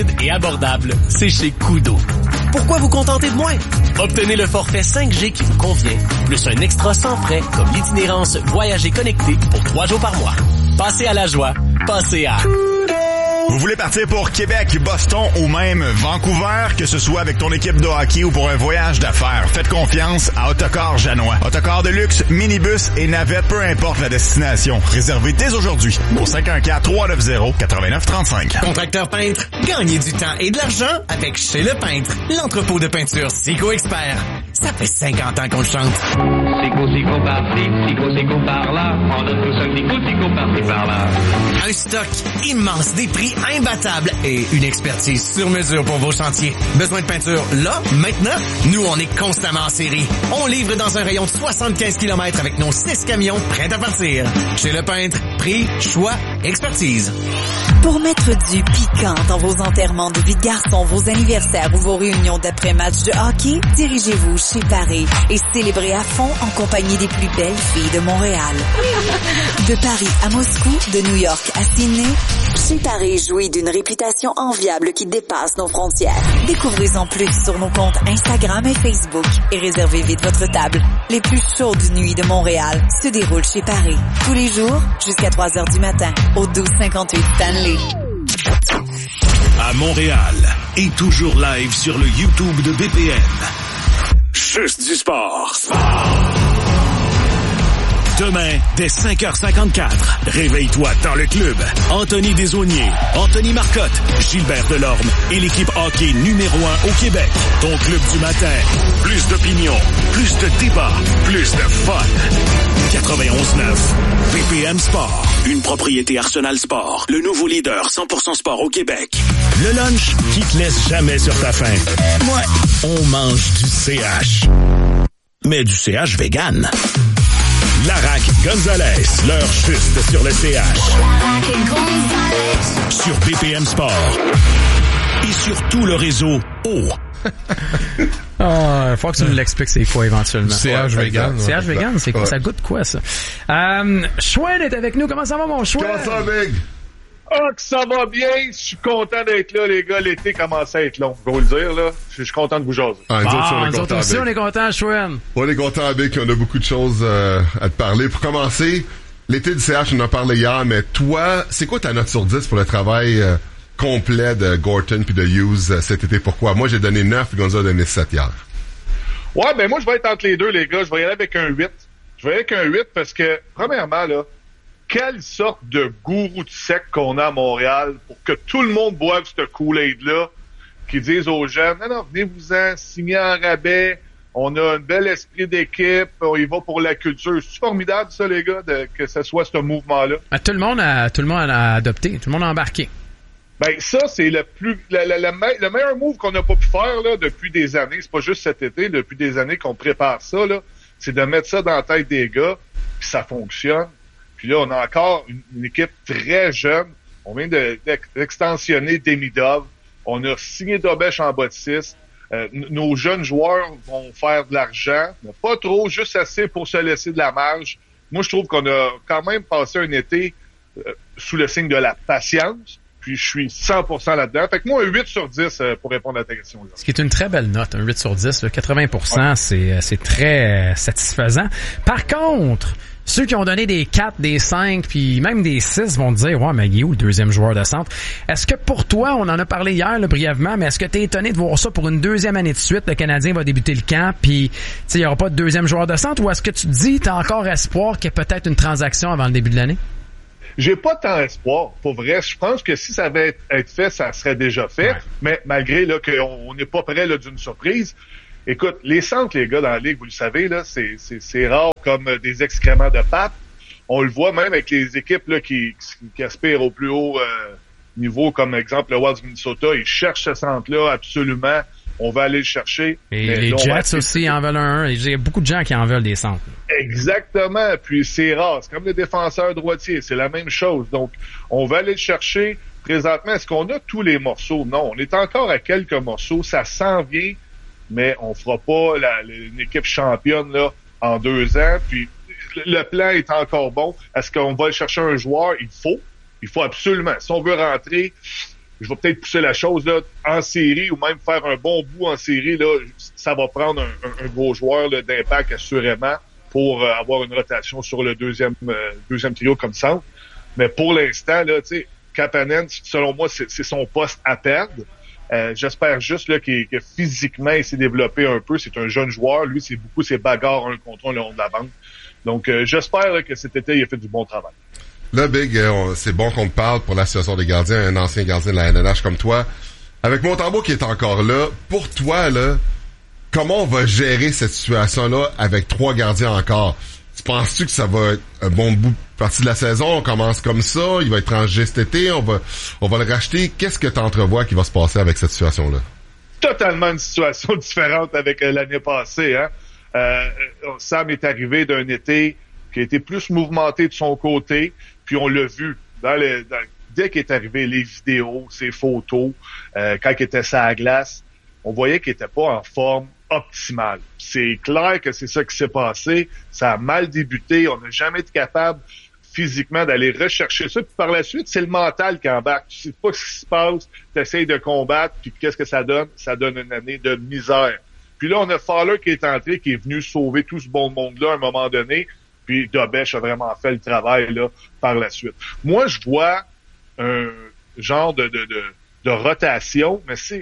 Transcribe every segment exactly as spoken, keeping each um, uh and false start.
rapide et abordable, c'est chez Kudo. Pourquoi vous contenter de moins? Obtenez le forfait cinq G qui vous convient, plus un extra sans frais comme l'itinérance Voyager connecté pour trois jours par mois. Passez à la joie, passez à... Vous voulez partir pour Québec, Boston ou même Vancouver, que ce soit avec ton équipe de hockey ou pour un voyage d'affaires, faites confiance à Autocar Janois. Autocar de luxe, minibus et navette, peu importe la destination. Réservez dès aujourd'hui au cinq un quatre, trois neuf zéro, neuf neuf trois cinq. Contracteur peintre, gagnez du temps et de l'argent avec Chez Le Peintre, l'entrepôt de peinture Sico Expert. Ça fait cinquante ans qu'on le chante. Sico, Sico par-ci, Sico, Sico par-là. On donne tous un Sico, Sico par-ci, par-là. Un stock immense, des prix imbattables et une expertise sur mesure pour vos chantiers. Besoin de peinture là, maintenant? Nous, on est constamment en série. On livre dans un rayon de soixante-quinze kilomètres avec nos six camions prêts à partir. Chez Le Peintre, prix, choix, expertise. Pour mettre du piquant dans vos enterrements de vie de garçon, vos anniversaires ou vos réunions d'après-match de hockey, dirigez-vous chez Paris et célébrez à fond en compagnie des plus belles filles de Montréal. De Paris à Moscou, de New York à Sydney, chez Paris jouit d'une réputation enviable qui dépasse nos frontières. Découvrez-en plus sur nos comptes Instagram et Facebook et réservez vite votre table. Les plus chaudes nuits de Montréal se déroulent chez Paris. Tous les jours, jusqu'à trois heures du matin, au douze cinquante-huit Stanley. À Montréal et toujours live sur le YouTube de B P M. Juste du sport. Sport. Demain, dès cinq heures cinquante-quatre, réveille-toi dans le club. Anthony Desaulniers, Anthony Marcotte, Gilbert Delorme et l'équipe hockey numéro un au Québec. Ton club du matin. Plus d'opinion, plus de débats, plus de fun. quatre-vingt-onze neuf B P M Sport. Une propriété Arsenal Sport. Le nouveau leader cent pour cent sport au Québec. Le lunch qui te laisse jamais sur ta faim. Ouais, on mange du C H. Mais du C H vegan. Larac Gonzalez, l'heure juste sur le C H. Sur B P M Sport. Et sur tout le réseau O. Ah, il faut que tu nous l'expliques c'est quoi éventuellement. C H ouais, vegan. C H vegan, c'est quoi? Ouais. Ça goûte quoi ça? Euh, Chouin est avec nous. Comment ça va mon Chouin? Comment ça va, Big? Ah, que ça va bien. Je suis content d'être là, les gars. L'été commence à être long. Je vais vous le dire, là. Je suis content de vous jaser. Ah, nous ah, autres, on est nous autres contents, aussi, Big. on est contents, Chouin. On est contents, Big. On a beaucoup de choses euh, à te parler. Pour commencer, l'été du C H, on en a parlé hier, mais toi, c'est quoi ta note sur dix pour le travail euh, complet de Gorton puis de Hughes euh, cet été? Pourquoi? Moi, j'ai donné neuf, puis Gonzo a donné sept hier. Ouais, ben moi, je vais être entre les deux, les gars. Je vais y aller avec un huit. Je vais y aller avec un huit parce que, premièrement, là, quelle sorte de gourou de sec qu'on a à Montréal pour que tout le monde boive ce Kool-Aid-là, qui disent aux jeunes, non, non, venez-vous-en, signer en rabais, on a un bel esprit d'équipe, on y va pour la culture. C'est formidable, ça, les gars, de, que ce soit ce mouvement-là. Ah, tout le monde a, tout le monde a adopté, tout le monde a embarqué. Ben, ça, c'est le plus, le, le, le, le meilleur move qu'on n'a pas pu faire, là, depuis des années. C'est pas juste cet été, depuis des années qu'on prépare ça, là. C'est de mettre ça dans la tête des gars, puis ça fonctionne. Puis là, on a encore une, une équipe très jeune. On vient de, d'extensionner Demidov. On a signé Dobesch en bas de six. Euh, n- nos jeunes joueurs vont faire de l'argent. Mais pas trop, juste assez pour se laisser de la marge. Moi, je trouve qu'on a quand même passé un été euh, sous le signe de la patience. Puis je suis cent pour cent là-dedans. Fait que moi, un huit sur dix euh, pour répondre à ta question. Là. Ce qui est une très belle note, un huit sur dix, là, quatre-vingts pour cent, ouais. c'est, c'est très euh, satisfaisant. Par contre, ceux qui ont donné des quatre, des cinq, puis même des six vont te dire « Ouais, mais il est où le deuxième joueur de centre? » Est-ce que pour toi, on en a parlé hier là, brièvement, mais est-ce que t'es étonné de voir ça pour une deuxième année de suite? Le Canadien va débuter le camp, puis il n'y aura pas de deuxième joueur de centre, ou est-ce que tu te dis t'as encore espoir qu'il y ait peut-être une transaction avant le début de l'année? J'ai pas tant espoir, pour vrai. Je pense que si ça avait été fait, ça serait déjà fait. Ouais. Mais malgré là qu'on n'est pas près là, d'une surprise. Écoute, les centres, les gars, dans la Ligue, vous le savez, là, c'est, c'est, c'est rare comme des excréments de pape. On le voit même avec les équipes là, qui, qui aspirent au plus haut euh, niveau, comme exemple le Wild du Minnesota. Ils cherchent ce centre-là absolument. On va aller le chercher. Et les Jets aussi en veulent un. Il y a beaucoup de gens qui en veulent des centres. Exactement. Puis c'est rare. C'est comme les défenseurs droitiers. C'est la même chose. Donc, on va aller le chercher. Présentement, est-ce qu'on a tous les morceaux? Non. On est encore à quelques morceaux. Ça s'en vient, mais on fera pas la, une équipe championne là en deux ans. Puis le plan est encore bon. Est-ce qu'on va aller chercher un joueur? Il faut. Il faut absolument. Si on veut rentrer je vais peut-être pousser la chose là en série ou même faire un bon bout en série, là, ça va prendre un, un, un gros joueur là, d'impact assurément pour euh, avoir une rotation sur le deuxième euh, deuxième trio comme centre. Mais pour l'instant, là, tu sais, Kapanen, selon moi, c'est, c'est son poste à perdre. Euh, j'espère juste là qu'il, que physiquement il s'est développé un peu. C'est un jeune joueur. Lui, c'est beaucoup ses bagarres un contre un le long de la bande. Donc, euh, j'espère là, que cet été, il a fait du bon travail. Là, Big, euh, c'est bon qu'on te parle pour l'association des gardiens, un ancien gardien de la N N H comme toi. Avec Montembeault qui est encore là, pour toi, là, comment on va gérer cette situation-là avec trois gardiens encore? Tu penses-tu que ça va être un bon bout de partie de la saison? On commence comme ça, il va être rangé cet été, on va on va le racheter. Qu'est-ce que tu entrevois qui va se passer avec cette situation-là? Totalement une situation différente avec euh, l'année passée. Hein? Euh, Sam est arrivé d'un été qui a été plus mouvementé de son côté, puis on l'a vu dans le, dans, dès qu'il est arrivé, les vidéos, ses photos, euh, quand il était sur la glace, on voyait qu'il était pas en forme optimale. C'est clair que c'est ça qui s'est passé. Ça a mal débuté. On n'a jamais été capable physiquement d'aller rechercher ça. Puis par la suite, c'est le mental qui embarque. Tu sais pas ce qui se passe. Tu essaies de combattre. Puis qu'est-ce que ça donne? Ça donne une année de misère. Puis là, on a Fowler qui est entré, qui est venu sauver tout ce bon monde-là à un moment donné. Puis Dobech a vraiment fait le travail là par la suite. Moi, je vois un genre de, de, de, de rotation, mais c'est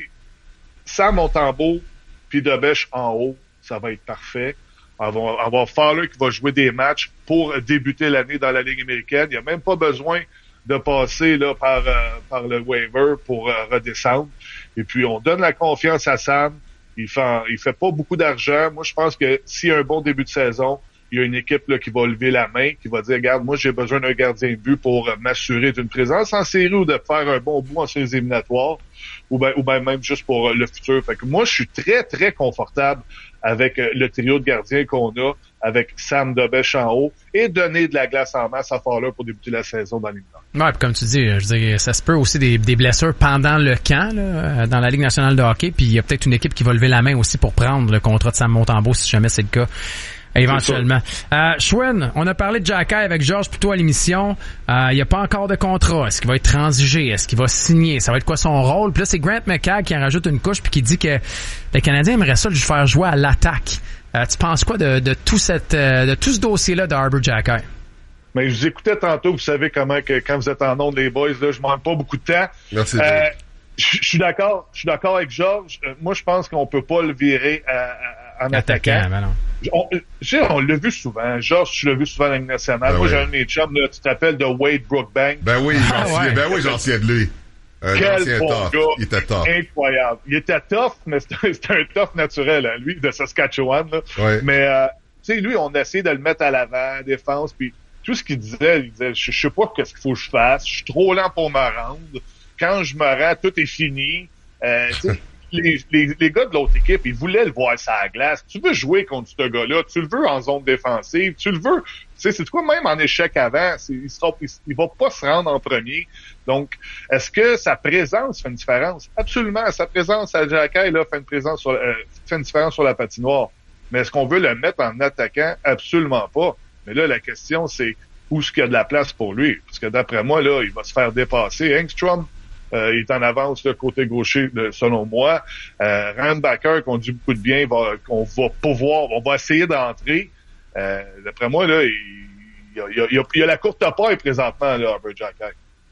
Sam Montembeault puis Dobech en haut, ça va être parfait. On va avoir Fowler qui va jouer des matchs pour débuter l'année dans la Ligue américaine. Il n'y a même pas besoin de passer là par, euh, par le waiver pour euh, redescendre. Et puis, on donne la confiance à Sam. Il fait, il fait pas beaucoup d'argent. Moi, je pense que s'il y a un bon début de saison, il y a une équipe là qui va lever la main, qui va dire, regarde, moi, j'ai besoin d'un gardien de but pour euh, m'assurer d'une présence en série ou de faire un bon bout en séries éliminatoires, ou ben, ou ben même juste pour euh, le futur. Fait que moi, je suis très, très confortable avec euh, le trio de gardiens qu'on a, avec Sam Dobech en haut, et donner de la glace en masse à Fowler pour débuter la saison dans les mineurs. Ouais, puis comme tu dis, je veux dire, ça se peut aussi des, des blessures pendant le camp là, dans la Ligue nationale de hockey, puis il y a peut-être une équipe qui va lever la main aussi pour prendre le contrat de Sam Montembeault si jamais c'est le cas. Éventuellement. Euh, Schwinn, on a parlé de Jacky avec Georges plutôt à l'émission. Euh, il n'y a pas encore de contrat. Est-ce qu'il va être transigé? Est-ce qu'il va signer? Ça va être quoi son rôle? Puis là, c'est Grant McCagg qui en rajoute une couche puis qui dit que les Canadiens aimeraient ça le faire jouer à l'attaque. Euh, tu penses quoi de, de tout cette, euh, de tout ce dossier-là de Arber Xhekaj? Mais je vous écoutais tantôt, vous savez comment que quand vous êtes en ondes, les boys, là, je manque pas beaucoup de temps. Merci. Euh, je suis d'accord, je suis d'accord avec Georges. Euh, moi, je pense qu'on peut pas le virer à, à, en attaquant. attaquant ben non. On, on l'a vu souvent. Georges, tu l'as vu souvent dans la Ligue nationale. Ben moi, oui. J'ai un de mes chums, là, tu t'appelles de Wade Brookbank. Ben oui, j'en ah, ouais. ben oui, j'en souviens de lui. Un Quel bon tough. gars. Il était tough. Incroyable. Il était tough, mais c'était, c'était un tough naturel, hein, lui, de Saskatchewan, là. Ouais. Mais, euh, tu sais, lui, on a essayé de le mettre à l'avant, défense, puis tout ce qu'il disait, il disait, je, je sais pas qu'est-ce qu'il faut que je fasse, je suis trop lent pour me rendre. Quand je me rends, tout est fini. Euh, les, les, les gars de l'autre équipe, ils voulaient le voir sur la glace. Tu veux jouer contre ce gars-là, tu le veux en zone défensive, tu le veux. Tu sais, c'est quoi, même en échec avant, c'est, il, sera, il, il va pas se rendre en premier. Donc, est-ce que sa présence fait une différence? Absolument. Sa présence à Xhekaj, là, fait une présence sur, euh, fait une différence sur la patinoire. Mais est-ce qu'on veut le mettre en attaquant? Absolument pas. Mais là, la question, c'est où est-ce qu'il y a de la place pour lui? Parce que d'après moi, là, il va se faire dépasser. Engstrom, Euh, il est en avance le côté gaucher, de, selon moi. Euh, Randbacker, qu'on dit beaucoup de bien, va, qu'on va pouvoir, on va essayer d'entrer. Euh, d'après moi, là, il, il, il, il, il y a la courte paille présentement, là, Arber Xhekaj.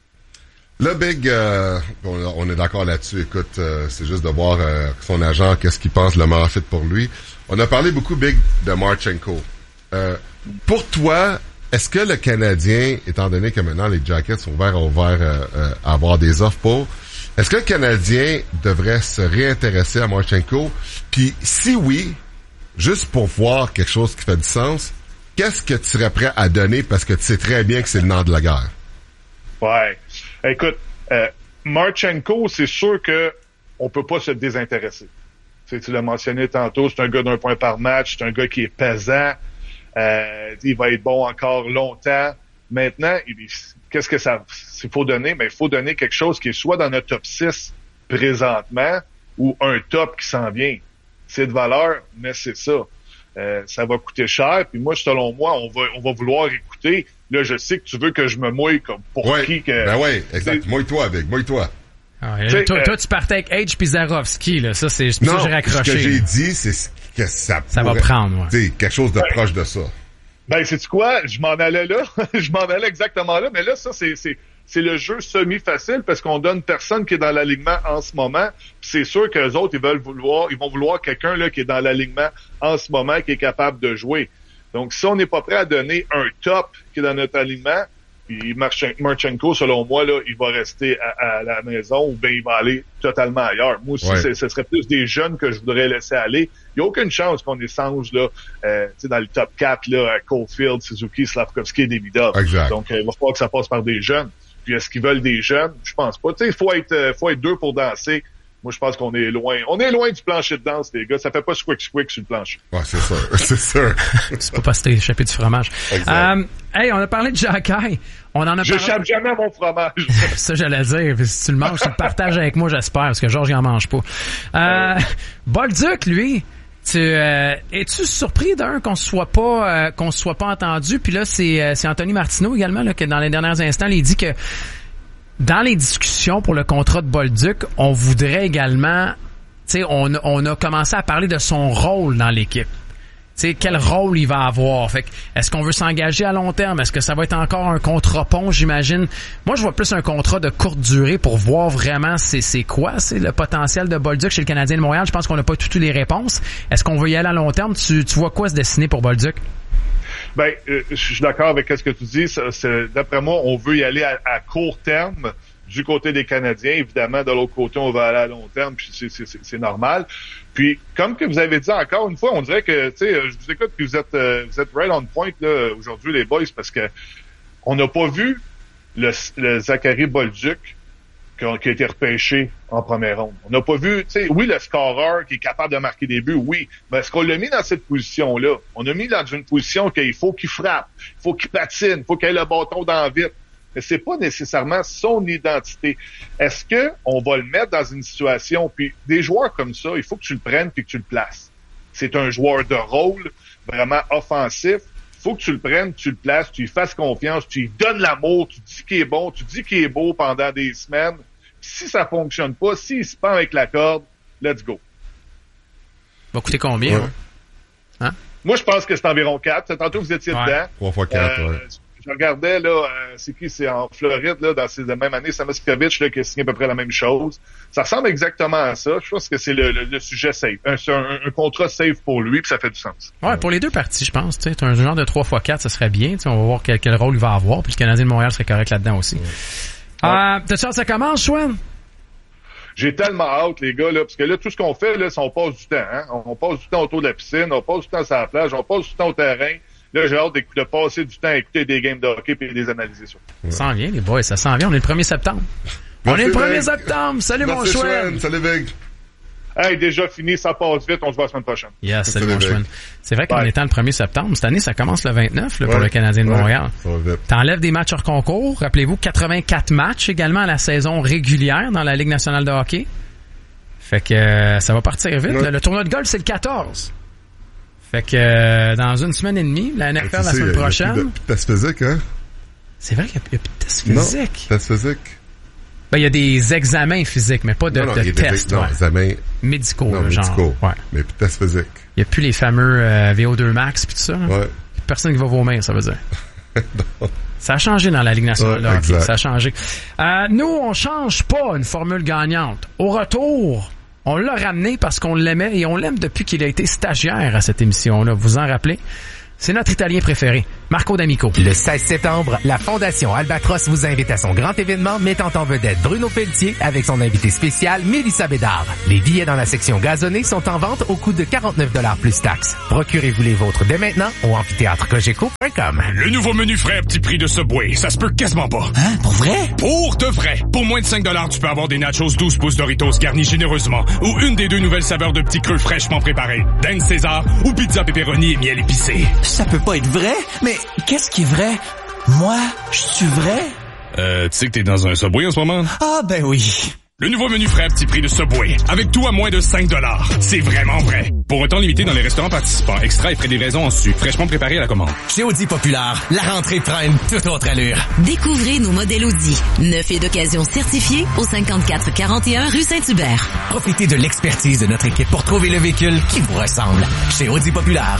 Le Big, euh, on, on est d'accord là-dessus. Écoute, euh, c'est juste de voir euh, son agent, qu'est-ce qu'il pense le meilleur fit pour lui. On a parlé beaucoup, Big, de Marchenko. Euh, pour toi, est-ce que le Canadien, étant donné que maintenant les Jackets sont ouverts, ouverts euh, euh, à avoir des offres pour, est-ce que le Canadien devrait se réintéresser à Marchenko? Puis si oui, juste pour voir quelque chose qui fait du sens, qu'est-ce que tu serais prêt à donner parce que tu sais très bien que c'est le nom de la guerre? Ouais. Écoute, euh, Marchenko, c'est sûr que on peut pas se désintéresser. Tu sais, tu l'as mentionné tantôt, c'est un gars d'un point par match, c'est un gars qui est pesant. Euh, il va être bon encore longtemps. Maintenant, il, qu'est-ce que ça il faut donner? Mais il faut donner quelque chose qui est soit dans notre top six présentement ou un top qui s'en vient. C'est de valeur, mais c'est ça. Euh, ça va coûter cher. Puis moi, selon moi, on va on va vouloir écouter. Là, je sais que tu veux que je me mouille comme pour ouais, qui que. Ben oui, exact. Mouille-toi avec, mouille-toi. Ah, toi, euh, toi, tu partais avec H puis Zarovski, là. Ça, c'est, c'est non, ça que j'ai raccroché. ce que j'ai dit, c'est que ça Ça pourrait, va prendre, ouais. tu sais, quelque chose de Ouais. proche de ça. Ben, sais-tu quoi? Je m'en allais là. Je m'en allais exactement là. Mais là, ça, c'est, c'est, c'est le jeu semi-facile parce qu'on donne personne qui est dans l'alignement en ce moment. Puis c'est sûr que les autres, ils veulent vouloir, ils vont vouloir quelqu'un, là, qui est dans l'alignement en ce moment, qui est capable de jouer. Donc, si on n'est pas prêt à donner un top qui est dans notre alignement, puis Marchenko, selon moi, là, il va rester à, à la maison ou bien il va aller totalement ailleurs. Moi aussi, Ouais. c'est, ce serait plus des jeunes que je voudrais laisser aller. Il n'y a aucune chance qu'on échange là, euh, dans le top quatre, là, à Caulfield, Suzuki, Slavkovski et Davidov. Exact. Donc, euh, il va falloir que ça passe par des jeunes. Puis, est-ce qu'ils veulent des jeunes? Je pense pas. Tu sais, il faut être, euh, faut être deux pour danser. Moi, je pense qu'on est loin. On est loin du plancher de danse, les gars. Ça fait pas squick squick sur le plancher. Ouais, c'est sûr. C'est sûr. C'est pas parce que t'es échappé du fromage. Exact. Euh, hey, on a parlé de Jacky. On en a parlé. J'échappe jamais à mon fromage. Ça, j'allais dire. Puis si tu le manges, tu le partages avec moi, j'espère, parce que Georges, il en mange pas. Euh, Bolduc, lui, tu, euh, es-tu surpris d'un qu'on se soit pas, euh, qu'on se soit pas entendu? Puis là, c'est, euh, c'est Anthony Martineau également, là, que dans les derniers instants, il dit que dans les discussions pour le contrat de Bolduc, on voudrait également, tu sais, on, on a commencé à parler de son rôle dans l'équipe. Tu sais, quel rôle il va avoir. Fait que, est-ce qu'on veut s'engager à long terme? Est-ce que ça va être encore un contrat pont, j'imagine? Moi, je vois plus un contrat de courte durée pour voir vraiment c'est, c'est quoi, c'est le potentiel de Bolduc chez le Canadien de Montréal. Je pense qu'on n'a pas toutes les réponses. Est-ce qu'on veut y aller à long terme? Tu, tu vois quoi se dessiner pour Bolduc? Ben, euh, je suis d'accord avec ce que tu dis. Ça, c'est, d'après moi, on veut y aller à, à court terme du côté des Canadiens. Évidemment, de l'autre côté, on va aller à long terme, puis c'est, c'est, c'est, c'est normal. Puis, comme que vous avez dit encore une fois, on dirait que, tu sais, je vous écoute, puis vous êtes, euh, vous êtes right on point là aujourd'hui, les boys, parce que on n'a pas vu le, le Zachary Bolduc qui a, qui a été repêché en première ronde. On n'a pas vu, tu sais, oui, le scoreur qui est capable de marquer des buts, oui, mais est-ce qu'on l'a mis dans cette position-là? On l'a mis dans une position qu'il faut qu'il frappe, il faut qu'il patine, il faut qu'il ait le bâton dans la vite. Mais c'est pas nécessairement son identité. Est-ce que on va le mettre dans une situation, puis des joueurs comme ça, il faut que tu le prennes puis que tu le places. C'est un joueur de rôle, vraiment offensif. Il faut que tu le prennes, tu le places, tu lui fasses confiance, tu lui donnes l'amour, tu dis qu'il est bon, tu dis qu'il est beau pendant des semaines. Puis si ça fonctionne pas, s'il se pend avec la corde, let's go. Va coûter combien? Ouais. Hein? Moi, je pense que c'est environ quatre. Tantôt, vous étiez Ouais. dedans. Trois fois quatre, Euh, ouais. Je regardais, là, euh, c'est qui? C'est en Floride, là, dans ces mêmes années, Samoskevich, là, qui a signé à peu près la même chose. Ça ressemble exactement à ça. Je pense que c'est le, le, le sujet safe. Un, c'est un, un contrat safe pour lui, puis ça fait du sens. Ouais, pour les deux parties, je pense. Tu sais, un genre de trois fois quatre, ça serait bien. Tu sais, on va voir quel, quel rôle il va avoir. Puis le Canadien de Montréal serait correct là-dedans aussi. Ouais. Euh, t'as-tu hâte que ça commence, Chouane? J'ai tellement hâte, les gars, là, parce que là, tout ce qu'on fait, là, c'est on passe du temps, hein. On passe du temps autour de la piscine, on passe du temps sur la plage, on passe du temps au terrain. Là, j'ai hâte de passer du temps à écouter des games de hockey et les analyser sur. Ça s'en vient, les boys, ça s'en vient. On est le premier septembre. On Merci, est le premier Vic. septembre. Salut, Merci, mon Chouane. Chouane. Salut, Vic. Hey, déjà fini, ça passe vite, on se voit la semaine prochaine. Yes, salut, Salut, mon Vic. Chouane. C'est vrai qu'en Bye. étant le premier septembre, cette année, ça commence le vingt-neuf là, pour Ouais. le Canadien de Ouais. Montréal. Ça va vite. T'enlèves des matchs hors concours. Rappelez-vous, quatre-vingt-quatre matchs également à la saison régulière dans la Ligue nationale de hockey. Fait que euh, ça va partir vite. Ouais. là. Le tournoi de golf, c'est le quatorze. Fait que euh, dans une semaine et demie, la N F L Tu la sais, semaine il y a plus prochaine. de- plus de test physique, hein? C'est vrai qu'il n'y a, il y a plus de tests Non, physiques. test physique. Ben, il y a des examens physiques, mais pas de, non, non, de il y a des- tests. non, ouais. examens, Médicaux, non, là, genre. médicaux. Ouais. Mais plus de test physique. Il n'y a plus les fameux euh, V O deux max puis tout ça. là. Ouais. Personne qui va vomir, ça veut dire. Ça a changé dans la Ligue nationale Ouais, de hockey. exact. Ça a changé. Euh, nous, on change pas une formule gagnante. Au retour, on l'a ramené parce qu'on l'aimait et on l'aime depuis qu'il a été stagiaire à cette émission-là. Vous vous en rappelez? C'est notre Italien préféré, Marco D'Amico. Le seize septembre, la Fondation Albatros vous invite à son grand événement mettant en vedette Bruno Pelletier avec son invité spécial Mélissa Bédard. Les billets dans la section gazonnée sont en vente au coût de quarante-neuf dollars plus taxes. Procurez-vous les vôtres dès maintenant au amphithéâtre cogeco point com. Le nouveau menu frais à petit prix de Subway, ça se peut quasiment pas. Hein? Pour vrai? Pour de vrai. Pour moins de cinq dollars, tu peux avoir des nachos douze pouces Doritos garnis généreusement ou une des deux nouvelles saveurs de petits creux fraîchement préparés. Dinde César ou pizza pepperoni et miel épicé. Ça peut pas être vrai, mais qu'est-ce qui est vrai? Moi, je suis vrai? Euh, tu sais que t'es dans un Subway en ce moment? Ah ben oui. Le nouveau menu frais à petit prix de Subway. Avec tout à moins de cinq dollars. C'est vraiment vrai. Pour un temps limité dans les restaurants participants. Extra et frais de livraison en sucre. Fraîchement préparé à la commande. Chez Audi Populaire, la rentrée prend une toute autre allure. Découvrez nos modèles Audi. Neuf et d'occasion certifiés au cinquante-quatre quarante et un rue Saint-Hubert. Profitez de l'expertise de notre équipe pour trouver le véhicule qui vous ressemble. Chez Audi Populaire.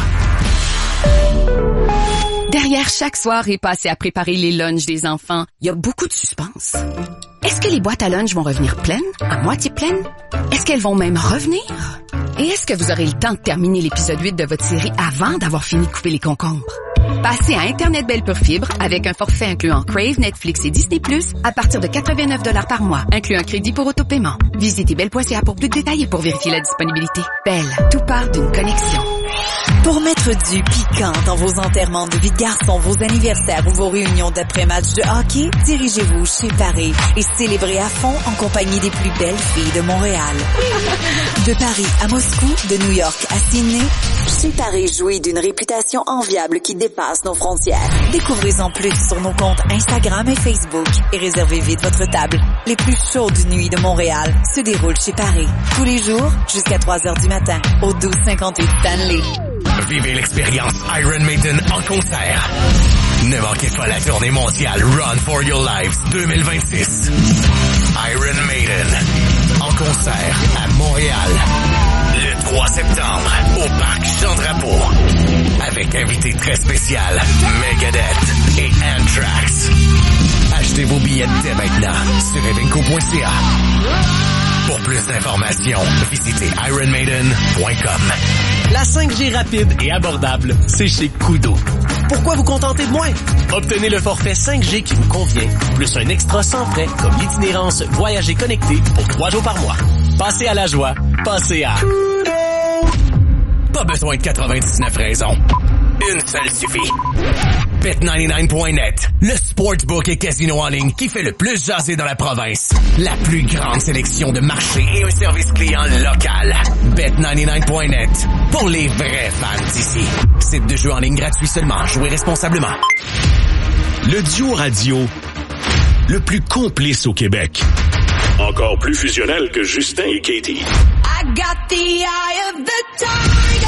Derrière chaque soirée passée à préparer les lunchs des enfants, il y a beaucoup de suspense. Est-ce que les boîtes à lunch vont revenir pleines, à moitié pleines? Est-ce qu'elles vont même revenir? Et est-ce que vous aurez le temps de terminer l'épisode huit de votre série avant d'avoir fini de couper les concombres? Passez à Internet Belle Pure Fibre avec un forfait incluant Crave, Netflix et Disney plus, à partir de quatre-vingt-neuf dollars par mois, inclut un crédit pour autopaiement. Visitez belle point c a pour plus de détails et pour vérifier la disponibilité. Belle, tout part d'une connexion. Pour mettre du piquant dans vos enterrements de vie de garçon, vos anniversaires ou vos réunions d'après-match de hockey, dirigez-vous chez Paris et célébrez à fond en compagnie des plus belles filles de Montréal. De Paris à Moscou, de New York à Sydney, chez Paris jouit d'une réputation enviable qui dépasse nos frontières. Découvrez-en plus sur nos comptes Instagram et Facebook et réservez vite votre table. Les plus chaudes nuits de Montréal se déroulent chez Paris. Tous les jours jusqu'à trois heures du matin au douze cinquante-huit Stanley. Vivez l'expérience Iron Maiden en concert. Ne manquez pas la tournée mondiale Run for Your Lives deux mille vingt-six. Iron Maiden en concert à Montréal le trois septembre au Parc Jean-Drapeau avec invité très spécial Megadeth et Anthrax. Achetez vos billets dès maintenant sur evenco point c a. Pour plus d'informations, visitez iron maiden point com. La cinq G rapide et abordable, c'est chez Kudo. Pourquoi vous contenter de moins? Obtenez le forfait cinq G qui vous convient, plus un extra sans frais comme l'itinérance Voyager connecté pour trois jours par mois. Passez à la joie, passez à Kudo! Pas besoin de quatre-vingt-dix-neuf raisons. Une seule suffit. bet quatre-vingt-dix-neuf point net, le sportsbook et casino en ligne qui fait le plus jaser dans la province. La plus grande sélection de marchés et un service client local. bet quatre-vingt-dix-neuf point net, pour les vrais fans d'ici. Site de jeu en ligne gratuit seulement. Jouez responsablement. Le duo radio le plus complice au Québec. Encore plus fusionnel que Justin et Katie. I got the eye of the tiger.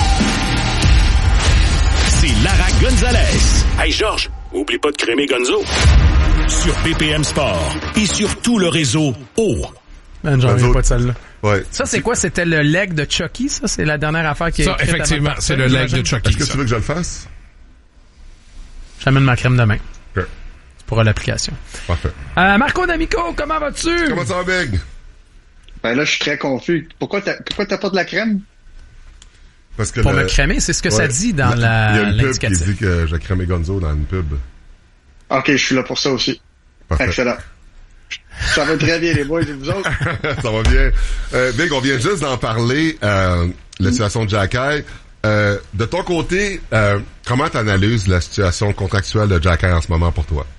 C'est Lara Gonzalez. Hey Georges, oublie pas de crémer Gonzo. Sur B P M Sport et sur tout le réseau O. Man, j'en reviens pas de celle-là. Ouais. Ça, c'est quoi? C'était le leg de Chucky, ça? C'est la dernière affaire qui est Ça, effectivement, c'est le leg de Chucky. Est-ce que tu veux que je le fasse? J'amène ma crème demain. OK. C'est pour l'application. Parfait. Euh, Marco D'Amico, comment vas-tu? Comment ça va, Big? Ben là, je suis très confus. Pourquoi t'as, pourquoi t'as pas de la crème? Parce que pour le... me crémer, c'est ce que ouais. ça dit dans la, il y a une pub qui l'indicatif. dit que j'ai crémé Gonzo dans une pub. OK, je suis là pour ça aussi. Parfait. Excellent. Ça va très bien, les boys, et vous autres? Ça va bien. Euh, Big, on vient juste d'en parler, euh, la situation de Jacky. Euh, de ton côté, euh, comment t'analyses la situation contractuelle de Jacky en ce moment pour toi?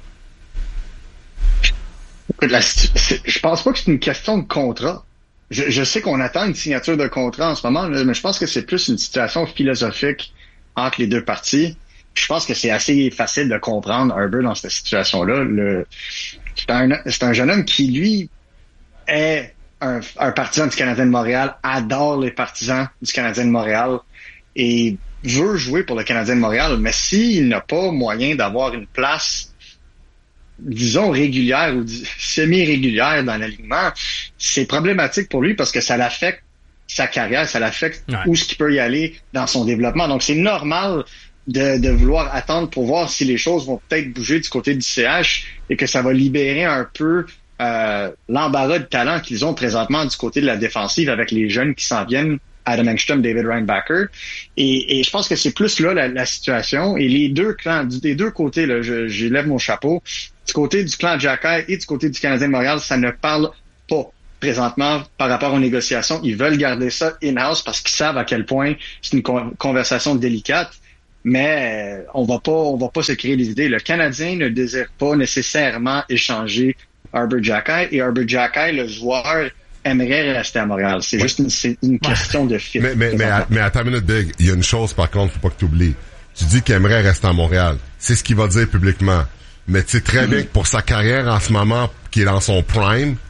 La, je pense pas que c'est une question de contrat. Je, je sais qu'on attend une signature de contrat en ce moment, mais je pense que c'est plus une situation philosophique entre les deux parties. Je pense que c'est assez facile de comprendre Herbert dans cette situation-là. Le, c'est un, c'est un jeune homme qui, lui, est un, un partisan du Canadien de Montréal, adore les partisans du Canadien de Montréal et veut jouer pour le Canadien de Montréal. Mais s'il n'a pas moyen d'avoir une place, disons, régulière ou semi-régulière dans l'alignement, c'est problématique pour lui parce que ça l'affecte sa carrière, ça l'affecte ouais. où est-ce qu'il peut y aller dans son développement. Donc, c'est normal de, de vouloir attendre pour voir si les choses vont peut-être bouger du côté du C H et que ça va libérer un peu euh, l'embarras de talent qu'ils ont présentement du côté de la défensive avec les jeunes qui s'en viennent, Adam Engstrom, David Reinbacher. Et, et je pense que c'est plus là la, la situation. Et les deux clans, des deux côtés, là, je, je lève mon chapeau. Du côté du clan Jacky et du côté du Canadien de Montréal, ça ne parle pas présentement par rapport aux négociations. Ils veulent garder ça in-house parce qu'ils savent à quel point c'est une con- conversation délicate. Mais on va pas, on va pas se créer des idées. Le Canadien ne désire pas nécessairement échanger Herbert Jacky et Herbert Jacky, le joueur, aimerait rester à Montréal. C'est ouais. juste une, c'est une question de fit. Mais, mais, mais, à, mais attends une minute, Big. Il y a une chose, par contre, faut pas que tu oublies. Tu dis qu'il aimerait rester à Montréal. C'est ce qu'il va dire publiquement. Mais tu sais très mm-hmm. bien que pour sa carrière en ce moment, qui est dans son prime,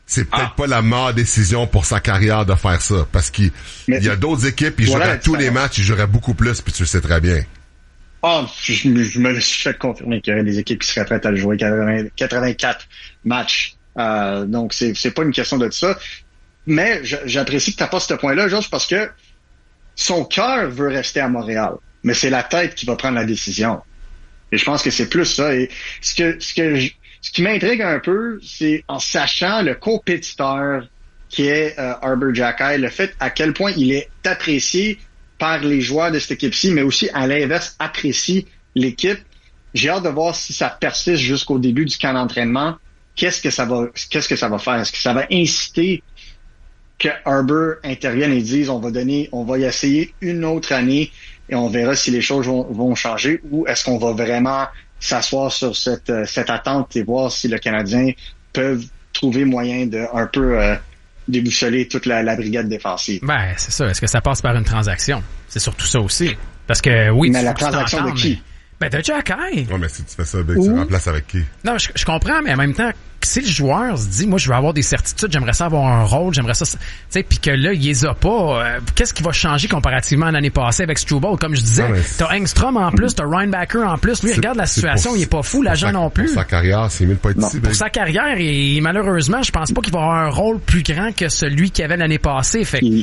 c'est peut-être ah. pas la meilleure décision pour sa carrière de faire ça. Parce qu'il mais, y a d'autres équipes, ils voilà joueraient tous les matchs, ils joueraient beaucoup plus, puis tu le sais très bien. Ah, oh, je, je me suis fait confirmer qu'il y aurait des équipes qui seraient prêtes à le jouer quatre-vingts, quatre-vingt-quatre matchs. Euh, donc, c'est, c'est pas une question de ça. Mais j'apprécie que tu apportes ce point-là, Georges, parce que son cœur veut rester à Montréal. Mais c'est la tête qui va prendre la décision. Et je pense que c'est plus ça. Et ce que, ce que je, ce qui m'intrigue un peu, c'est en sachant le compétiteur qui est euh, Arber Xhekaj, le fait à quel point il est apprécié par les joueurs de cette équipe-ci, mais aussi à l'inverse apprécie l'équipe. J'ai hâte de voir si ça persiste jusqu'au début du camp d'entraînement. Qu'est-ce que ça va, qu'est-ce que ça va faire? Est-ce que ça va inciter que Arber intervienne et dise on va donner, on va y essayer une autre année et on verra si les choses vont, vont changer, ou est-ce qu'on va vraiment s'asseoir sur cette, cette attente et voir si le Canadien peut trouver moyen de un peu euh, déboussoler toute la, la brigade défensive. Ben, c'est ça. Est-ce que ça passe par une transaction? C'est surtout ça aussi. Parce que, oui, mais la transaction de qui? Mais... Ben, de Xhekaj. Ouais, mais si tu fais ça, ben, tu remplaces avec qui? Non, je, je comprends, mais en même temps, si le joueur se dit, moi, je veux avoir des certitudes, j'aimerais ça avoir un rôle, j'aimerais ça, tu sais, puis que là, il les a pas, euh, qu'est-ce qui va changer comparativement à l'année passée avec Struble? Comme je disais, ouais, t'as Engstrom en plus, t'as Reinbacker en plus. Lui, regarde la situation, pour, il est pas fou, l'agent non plus. Pour sa carrière, c'est mieux de pas être ici. Pour sa carrière, et malheureusement, je pense pas qu'il va avoir un rôle plus grand que celui qu'il avait l'année passée. Fait puis,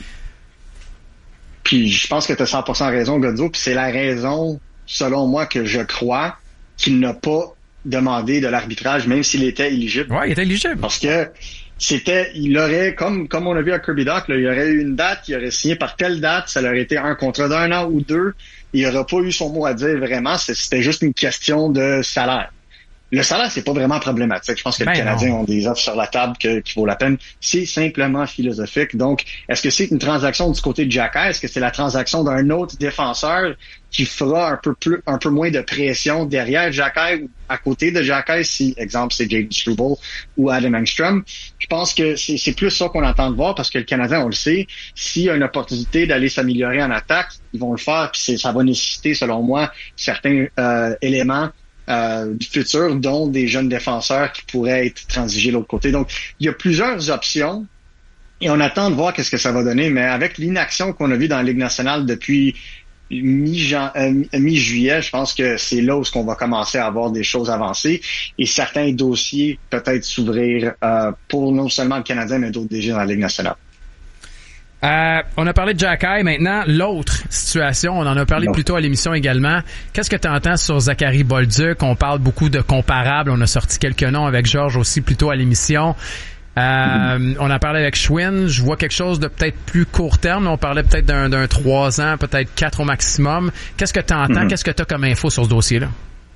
puis je pense que t'as cent pour cent raison, Godzo, puis c'est la raison, selon moi, que je crois qu'il n'a pas demandé de l'arbitrage, même s'il était éligible. Ouais, il était éligible. Parce que c'était, il aurait, comme, comme on a vu à Kirby Dach, là, il aurait eu une date, il aurait signé par telle date, ça aurait été un contrat d'un an ou deux, il n'aurait pas eu son mot à dire vraiment, c'était juste une question de salaire. Le salaire, c'est pas vraiment problématique. Je pense que ben les Canadiens non. ont des offres sur la table que, qui vaut la peine. C'est simplement philosophique. Donc, est-ce que c'est une transaction du côté de Xhekaj? Est-ce que c'est la transaction d'un autre défenseur qui fera un peu plus, un peu moins de pression derrière Xhekaj ou à côté de Xhekaj, si, exemple, c'est Jaden Struble ou Adam Engstrom? Je pense que c'est, c'est plus ça qu'on entend de voir parce que le Canadien, on le sait, s'il y a une opportunité d'aller s'améliorer en attaque, ils vont le faire. Puis c'est, ça va nécessiter, selon moi, certains euh, éléments Euh, du futur, dont des jeunes défenseurs qui pourraient être transigés de l'autre côté. Donc, il y a plusieurs options et on attend de voir qu'est-ce que ça va donner, mais avec l'inaction qu'on a vue dans la Ligue nationale depuis mi-jan- euh, mi-juillet, je pense que c'est là où on va commencer à avoir des choses avancées et certains dossiers peut-être s'ouvrir euh, pour non seulement le Canadien, mais d'autres déjà dans la Ligue nationale. Euh, on a parlé de Xhekaj. Maintenant, l'autre situation, on en a parlé non. plus tôt à l'émission également. Qu'est-ce que tu entends sur Zachary Bolduc? On parle beaucoup de comparables. On a sorti quelques noms avec Georges aussi plus tôt à l'émission. Euh, mm-hmm. On a parlé avec Schwinn. Je vois quelque chose de peut-être plus court terme. On parlait peut-être d'un, d'un trois ans, peut-être quatre au maximum. Qu'est-ce que tu entends? Mm-hmm. Qu'est-ce que tu as comme info sur ce dossier-là?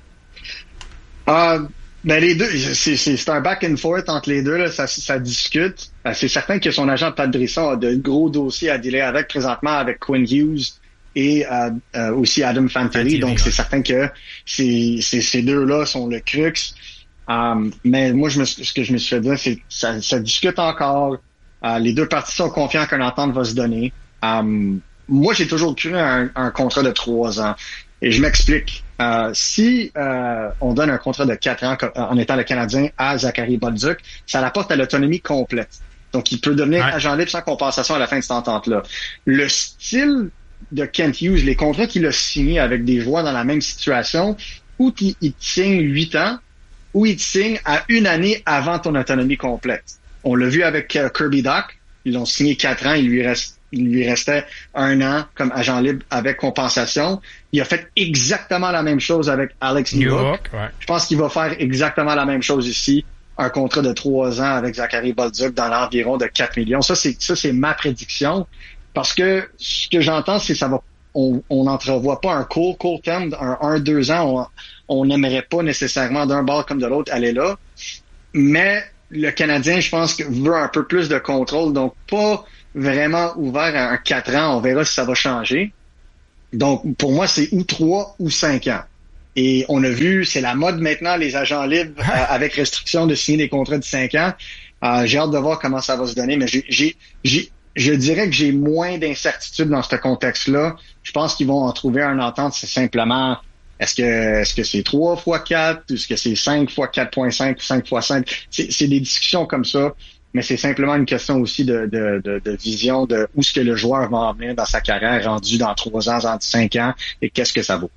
Euh... Ben les deux, c'est, c'est, c'est un back and forth entre les deux, là, ça, ça discute. Ben, c'est certain que son agent Pat Brisson a de gros dossiers à dealer avec présentement avec Quinn Hughes et euh, euh, aussi Adam Fantilli. Donc c'est certain que ces, ces, ces deux-là sont le crux. Um, mais moi, je me, ce que je me suis fait dire, c'est ça, ça discute encore. Uh, les deux parties sont confiants qu'une entente va se donner. Um, moi, j'ai toujours cru à un, un contrat de trois ans. Et je m'explique. Euh, si euh, on donne un contrat de quatre ans en étant le Canadien à Zachary Bolduc, ça l'apporte à l'autonomie complète. Donc, il peut devenir ouais. agent libre sans compensation à la fin de cette entente-là. Le style de Kent Hughes, les contrats qu'il a signés avec des joueurs dans la même situation, où il, il signe huit ans, où il signe à une année avant ton autonomie complète. On l'a vu avec uh, Kirby Dach. Ils l'ont signé quatre ans, il lui reste il lui restait un an comme agent libre avec compensation. Il a fait exactement la même chose avec Alex Newhook. Ouais. Je pense qu'il va faire exactement la même chose ici. Un contrat de trois ans avec Zachary Bolduc dans l'environ de quatre millions. Ça, c'est, ça, c'est ma prédiction. Parce que ce que j'entends, c'est que ça va, on, on n'entrevoit pas un court, court terme, un, un, deux ans. On n'aimerait pas nécessairement d'un bord comme de l'autre aller là. Mais le Canadien, je pense, que veut un peu plus de contrôle. Donc, pas vraiment ouvert à un quatre ans. On verra si ça va changer. Donc, pour moi, c'est ou trois ou cinq ans. Et on a vu, c'est la mode maintenant, les agents libres, euh, avec restriction de signer des contrats de cinq ans. Euh, j'ai hâte de voir comment ça va se donner, mais j'ai, j'ai, j'ai, je dirais que j'ai moins d'incertitude dans ce contexte-là. Je pense qu'ils vont en trouver un entente, c'est simplement, est-ce que, est-ce que c'est trois fois quatre, ou est-ce que c'est cinq fois quatre virgule cinq ou cinq fois cinq? C'est, c'est des discussions comme ça. mais c'est simplement une question aussi de, de, de, de vision de où est-ce que le joueur va en venir dans sa carrière, rendu dans trois ans, dans cinq ans, et qu'est-ce que ça vaut.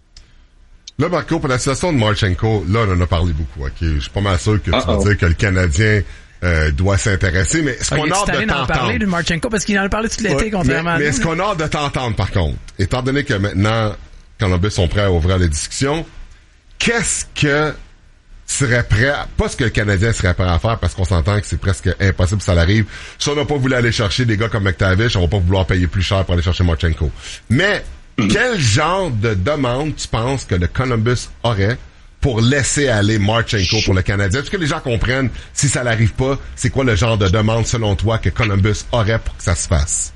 Là, Marco, pour la situation de Marchenko, là, on en a parlé beaucoup, ok? Je suis pas mal sûr que tu Uh-oh. vas dire que le Canadien euh, doit s'intéresser, mais est-ce Ah, qu'on il est a hâte de tanné d'en parler t'entendre? de Marchenko parce qu'il en a parlé tout l'été, Ouais, contrairement mais, à mais nous. est-ce qu'on a hâte de t'entendre, par contre? Étant donné que maintenant, Columbus sont prêts à ouvrir les discussions, qu'est-ce que serait prêt, à, pas ce que le Canadien serait prêt à faire, parce qu'on s'entend que c'est presque impossible que ça l'arrive. Si on n'a pas voulu aller chercher des gars comme McTavish, on va pas vouloir payer plus cher pour aller chercher Marchenko. Mais, quel genre de demande tu penses que le Columbus aurait pour laisser aller Marchenko pour le Canadien? Est-ce que les gens comprennent, si ça n'arrive pas, c'est quoi le genre de demande, selon toi, que Columbus aurait pour que ça se fasse?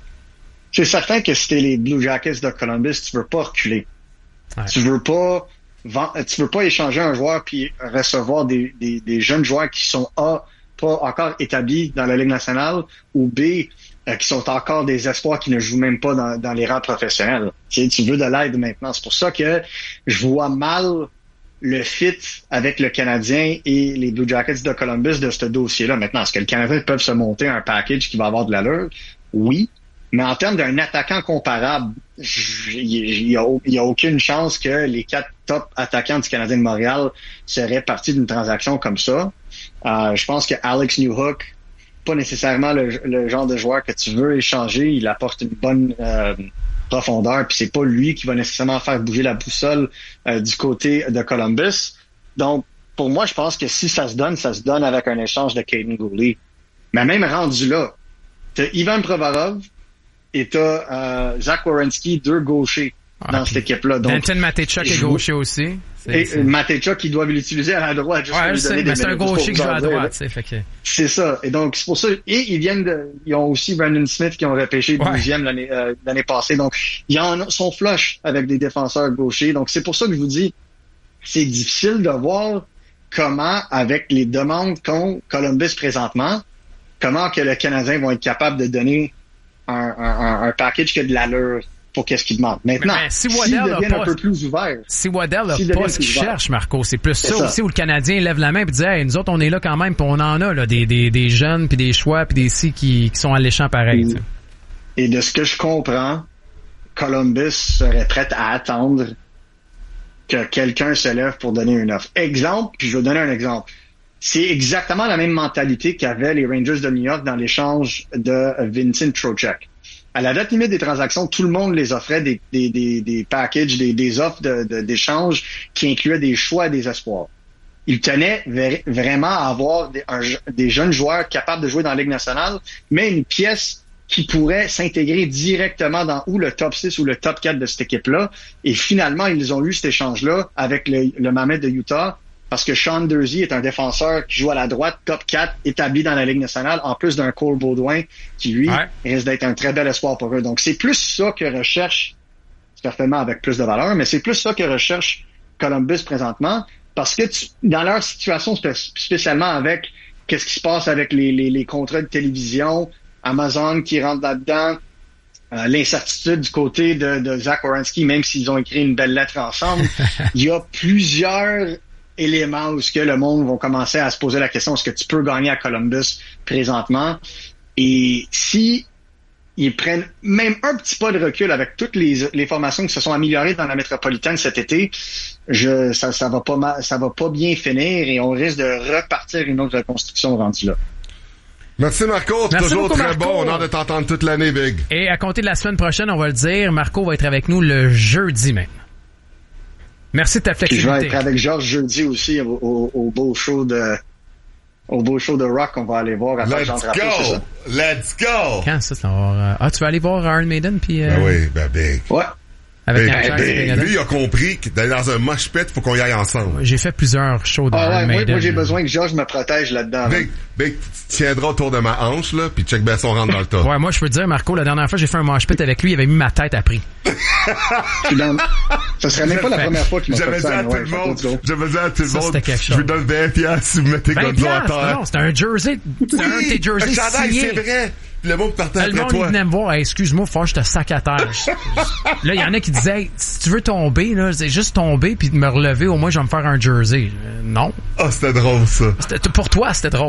C'est certain que si t'es les Blue Jackets de Columbus, tu veux pas reculer. Ouais. Tu veux pas vend- tu veux pas échanger un joueur puis recevoir des, des, des jeunes joueurs qui sont A, pas encore établis dans la Ligue nationale, ou B, euh, qui sont encore des espoirs qui ne jouent même pas dans, dans les rangs professionnels. Tu sais, tu veux de l'aide maintenant. C'est pour ça que je vois mal le fit avec le Canadien et les Blue Jackets de Columbus de ce dossier-là. Maintenant, est-ce que le Canadien peut se monter un package qui va avoir de l'allure? Oui. Mais en termes d'un attaquant comparable, il y a, y a aucune chance que les quatre top attaquants du Canadien de Montréal seraient partis d'une transaction comme ça. Euh, je pense que Alex Newhook, pas nécessairement le, le genre de joueur que tu veux échanger. Il apporte une bonne euh, profondeur, puis c'est pas lui qui va nécessairement faire bouger la boussole euh, du côté de Columbus. Donc, pour moi, je pense que si ça se donne, ça se donne avec un échange de Caden Gooley. Mais même rendu là, t'as Ivan Provorov et t'as euh, Zach Werenski, deux gauchers ah, dans cette équipe-là. Donc, Danton Matejchuk est gaucher aussi. C'est, et c'est... Matejchuk, ils doivent l'utiliser à la droite. Juste ouais, pour lui sais, donner mais des c'est un minutes, gaucher qui joue à dire, droite. Fait que... C'est ça. Et donc, c'est pour ça. Et ils viennent de, ils ont aussi Brandon Smith qui ont repêché ouais. douzième l'année, euh, l'année passée. Donc, ils en sont flush avec des défenseurs gauchers. Donc, c'est pour ça que je vous dis, c'est difficile de voir comment, avec les demandes qu'ont Columbus présentement, comment que le Canadien vont être capable de donner un, un, un package qui a de l'allure pour qu'est-ce qu'il demande. Maintenant, mais, mais si s'ils deviennent pas, un peu plus ouverts. Si Waddell n'a pas ce qu'il cherche, Marco, c'est plus c'est ça, ça aussi où le Canadien lève la main et dit hey, nous autres on est là quand même, puis on en a là, des, des, des jeunes, puis des choix, puis des si qui, qui sont alléchants pareil. Et, et de ce que je comprends, Columbus serait prêt à attendre que quelqu'un se lève pour donner une offre. Exemple, puis je vais donner un exemple. C'est exactement la même mentalité qu'avaient les Rangers de New York dans l'échange de Vincent Trocheck. À la date limite des transactions, tout le monde les offrait des, des, des, des packages, des, des offres de, de, d'échange qui incluaient des choix et des espoirs. Ils tenaient ver- vraiment à avoir des, un, des jeunes joueurs capables de jouer dans la Ligue nationale, mais une pièce qui pourrait s'intégrer directement dans ou le top six ou le top quatre de cette équipe-là. Et finalement, ils ont eu cet échange-là avec le, le Mammoth de Utah, parce que Sean Durzi est un défenseur qui joue à la droite, top quatre, établi dans la Ligue nationale, en plus d'un Cole Baudouin qui, lui, ouais. risque d'être un très bel espoir pour eux. Donc, c'est plus ça que recherche, certainement avec plus de valeur, mais c'est plus ça que recherche Columbus présentement, parce que tu, dans leur situation, spécialement avec qu'est-ce qui se passe avec les, les, les contrats de télévision, Amazon qui rentre là-dedans, euh, l'incertitude du côté de, de Zach Werenski, même s'ils ont écrit une belle lettre ensemble, il y a plusieurs éléments où ce que le monde va commencer à se poser la question, est-ce que tu peux gagner à Columbus présentement? Et si ils prennent même un petit pas de recul avec toutes les, les formations qui se sont améliorées dans la métropolitaine cet été, je, ça, ça va pas mal, ça va pas bien finir et on risque de repartir une autre reconstruction rendue là. Merci Marco, Merci toujours beaucoup, très Marco. bon, on a hâte de t'entendre toute l'année, Big. Et à compter de la semaine prochaine, on va le dire, Marco va être avec nous le jeudi même. Merci de ta flexibilité. Je vais être avec Georges jeudi aussi au, au, au beau show de au beau show de rock qu'on va aller voir à Let's Jean go! Drapeau, c'est ça? Let's go! Quand ça, c'est avoir... Ah, tu vas aller voir Iron Maiden puis... Euh... Ben oui, ben Big. Ouais. Avec Big, un Big. Lui, il a compris que d'aller dans un mosh pit, faut qu'on y aille ensemble. J'ai fait plusieurs shows de ah, Iron ouais, Maiden. Moi, moi j'ai besoin que Georges me protège là-dedans. Big, Big, tu tiendras autour de ma hanche, là, pis check Besson rentre dans le tas. Ouais, moi, je peux te dire, Marco, la dernière fois, j'ai fait un mosh pit avec lui, il avait mis ma tête à prix. Ça serait même pas la première fois qu'il m'a fait ça. J'avais dit à tout le monde, j'avais dit à tout le monde, je vous donne vingt piastres si vous mettez Gonzo à terre. Non, c'était un jersey, c'était un de tes jerseys signé. C'est vrai. Puis le monde partait après toi. Le monde, il venait me voir, hey, excuse-moi, faut que je te sac à terre. Là, il y en a qui disaient, hey, si tu veux tomber, là, c'est juste tomber puis me relever, au moins, je vais me faire un jersey. Euh, non. Ah, oh, c'était drôle, ça. C'était, pour toi, c'était drôle.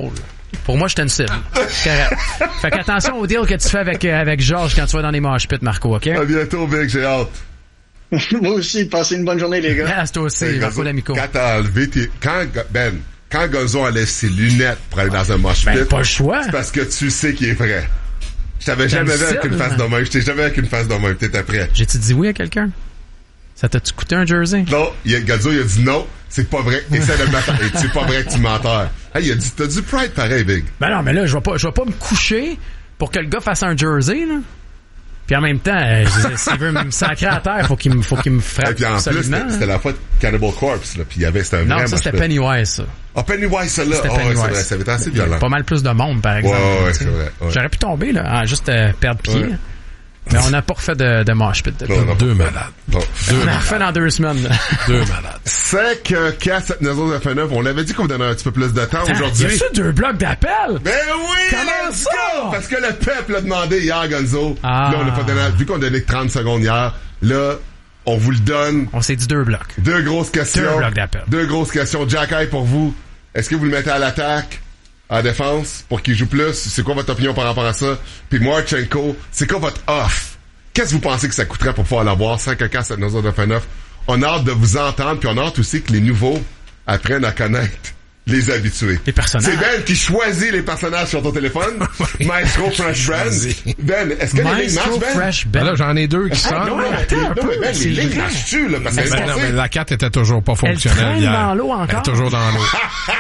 Pour moi, j'étais une cible. C'est correct. Fait qu'attention au deal que tu fais avec, euh, avec Georges quand tu vas dans les mosh pits, Marco, OK? À bientôt, Big, j'ai hâte. Moi aussi, passez une bonne journée, les gars. Yes, toi aussi, Hey, Marco Gazo, D'Amico. Quand t'as enlevé tes... Quand, Ben, quand Gonzo enlève ses lunettes pour aller dans un mosh pit... Ben, pas le choix. C'est parce que tu sais qu'il est vrai. Je t'avais jamais vu avec une face de même. Je t'ai jamais avec une face de même. T'étais prêt. J'ai-tu dit oui à quelqu'un? Ça t'a-tu coûté un jersey? Non, il a, Gonzo, il a dit non. C'est pas vrai. Essaie de me battre. C'est pas vrai que tu menteur. Hey, il a dit, t'as du pride pareil, Big. Ben non, mais là, je vais pas, je vais pas me coucher pour que le gars fasse un jersey, là. Puis en même temps, euh, s'il veut me sacrer à terre, faut qu'il me, faut qu'il me frappe. Et puis en absolument, plus, c'était, c'était la fois de Cannibal Corpse, là. Puis il y avait, c'était un non, vrai ça, c'était mosh pit. Pennywise, ça. Ah, Pennywise, ça, là. C'était Oh, ouais, Pennywise. c'est vrai. Ça avait été assez Il y a violent. pas mal plus de monde, par exemple. Ouais, ouais, t'sais. c'est vrai. Ouais. J'aurais pu tomber, là, à juste euh, perdre pied. Ouais. Mais on n'a pas refait de, de mosh pit. Non, non, Deux pas malades. Non. On a refait dans deux semaines. Deux malades. cinq quatre sept neuf zéro neuf neuf. On l'avait dit qu'on donnait un petit peu plus de temps aujourd'hui. Il y a ça deux blocs d'appel? Ben oui! Comment let's ça? go! Parce que le peuple l'a demandé hier, Gonzo. Ah. Là, on a pas donné, vu qu'on a donné que trente secondes hier, là, on vous le donne. On s'est dit deux blocs. Deux grosses questions. Deux blocs d'appel. Deux grosses questions. Jack Eye pour vous. Est-ce que vous le mettez à l'attaque, à la défense, pour qu'il joue plus? C'est quoi votre opinion par rapport à ça? Puis Marchenko, c'est quoi votre off? Qu'est-ce que vous pensez que ça coûterait pour pouvoir l'avoir? cinq un quatre sept neuf zéro neuf neuf. On a hâte de vous entendre, puis on a hâte aussi que les nouveaux apprennent à connaître les habitués. Les personnages. C'est Ben qui choisit les personnages sur ton téléphone. Maestro Fresh Ben. Ben, est-ce que les lignes Maestro marchent, Ben? Fresh Ben. Ben là, j'en ai deux qui Ah, sonnent. non, mais, attends un non, peu, mais Ben, c'est les lignes vrai. marchent-tu, là? Parce que Ben, c'est non, passé. mais la carte était toujours pas Elle fonctionnelle traîne hier. dans l'eau Elle encore. est toujours dans l'eau.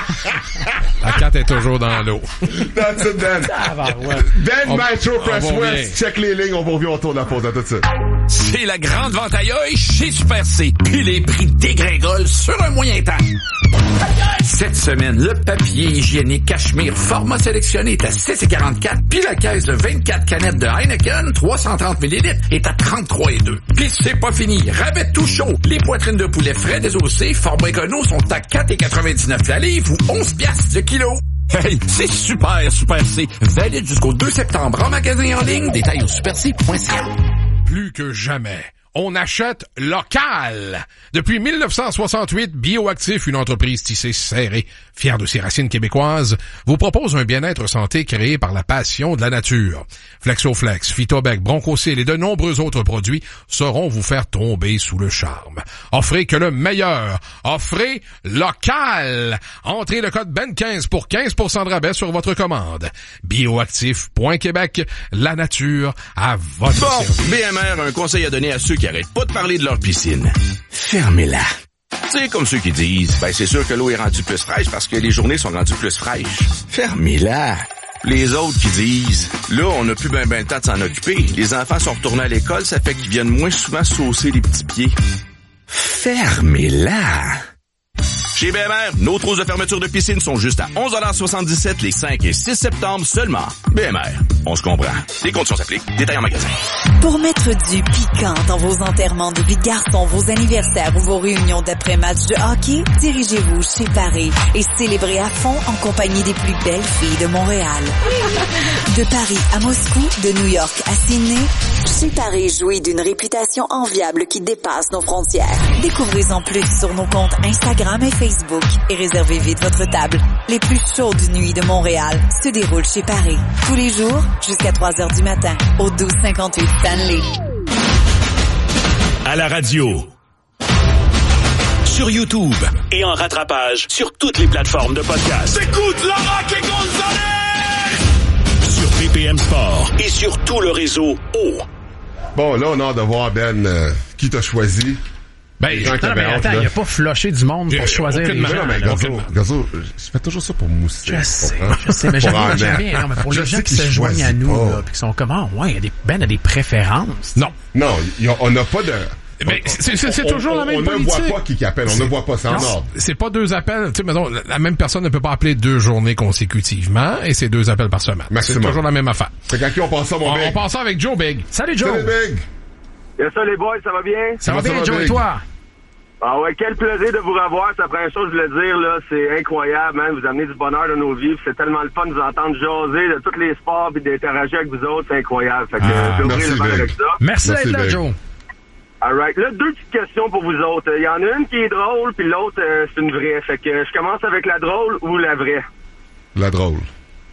La carte est toujours dans l'eau. That's it, Ben. Tabarouette. Ben, On- Maestro on Fresh va bien. West, check les lignes, on va revenir autour de la pause. À tout de suite. C'est la grande vente ailleurs chez Super C. Puis les prix dégringolent sur un moyen temps. Cette semaine, le papier hygiénique Cachemire format sélectionné est à six quarante-quatre, puis la caisse de vingt-quatre canettes de Heineken, trois cent trente millilitres, est à trente-trois virgule deux. Puis c'est pas fini, rabais tout chaud. Les poitrines de poulet frais désossées, format écono, sont à quatre virgule quatre-vingt-dix-neuf la livre ou onze piastres le kilo. Hey, c'est super, Super C. Valide jusqu'au deux septembre en magasin en ligne. Détails au super c point c a. Plus que jamais, on achète local. Depuis mille neuf cent soixante-huit, Bioactif, une entreprise tissée serrée, fière de ses racines québécoises, vous propose un bien-être santé créé par la passion de la nature. Flexoflex, Phytobec, Bronchocil et de nombreux autres produits sauront vous faire tomber sous le charme. Offrez que le meilleur. Offrez local. Entrez le code B E N quinze pour quinze pour cent de rabais sur votre commande. Bioactif point Québec, la nature à votre Bon, service. B M R a un conseil à donner à ceux qui arrêtent pas de parler de leur piscine. Fermez-la. C'est comme ceux qui disent, ben c'est sûr que l'eau est rendue plus fraîche parce que les journées sont rendues plus fraîches. Fermez-la. Les autres qui disent, là, on n'a plus ben ben le temps de s'en occuper. Les enfants sont retournés à l'école, ça fait qu'ils viennent moins souvent saucer les petits pieds. Fermez-la. Chez B M R, nos trousses de fermeture de piscine sont juste à onze soixante-dix-sept les cinq et six septembre seulement. B M R, on se comprend. Les conditions s'appliquent. Détails en magasin. Pour mettre du piquant dans vos enterrements de vie de garçon, vos anniversaires ou vos réunions d'après-match de hockey, dirigez-vous chez Paris et célébrez à fond en compagnie des plus belles filles de Montréal. De Paris à Moscou, de New York à Sydney, chez Paris jouit d'une réputation enviable qui dépasse nos frontières. Découvrez-en plus sur nos comptes Instagram et Facebook et réservez vite votre table. Les plus chaudes nuits de Montréal se déroulent chez Paris. Tous les jours, jusqu'à trois heures du matin, au douze cinquante-huit Stanley. À la radio, sur YouTube et en rattrapage sur toutes les plateformes de podcast. Écoute Laurent et Gonzalez! Sur B P M Sport et sur tout le réseau O. Bon, là, on a hâte de voir, Ben, euh, qui t'a choisi. Ben, Les gens qui non, mais avaient hâte, attends, là. il a pas flushé du monde pour choisir les Aucunement. gens. Non, mais là. Gazo, Aucunement. Gazo, je fais toujours ça pour mousser. Je sais, hein? je sais, mais j'aime Pour bien, en j'aime mettre. bien. Non, mais pour Je les gens sais qui qu'il se joignent à choisit nous, pas. là, puis qui sont comme, ah, ouais, il y a des, Ben a des préférences. Non. Non, y a- on n'a pas de... Mais c'est, c'est, c'est on- toujours on- la même on politique. ne voit pas qui qui appelle, on ne voit pas, c'est en Non, ordre. C'est pas deux appels. Tu sais, mettons, la- la même personne ne peut pas appeler deux journées consécutivement et c'est deux appels par semaine. Maximum. C'est toujours la même affaire. Fait qu'à qui on passe ça, mon On, Big? on passe ça avec Joe Big. Salut, Joe! Salut, Big! Yes, ça, les boys, ça va bien? Ça va Comment ça bien, va, Joe, et Big? toi? Ah ouais, quel plaisir de vous revoir. C'est la première chose que je voulais dire, là. C'est incroyable, hein. Vous amenez du bonheur dans nos vies. C'est tellement le fun de vous entendre jaser de tous les sports puis d'interagir avec vous autres. C'est incroyable. Fait que, Ah, euh, je vais ouvrir merci, le bal Big. avec ça. Merci Merci, d'être là, Big. Joe. Alright. Là, deux petites questions pour vous autres. Il y en a une qui est drôle puis l'autre, euh, c'est une vraie. Fait que je commence avec la drôle ou la vraie? La drôle.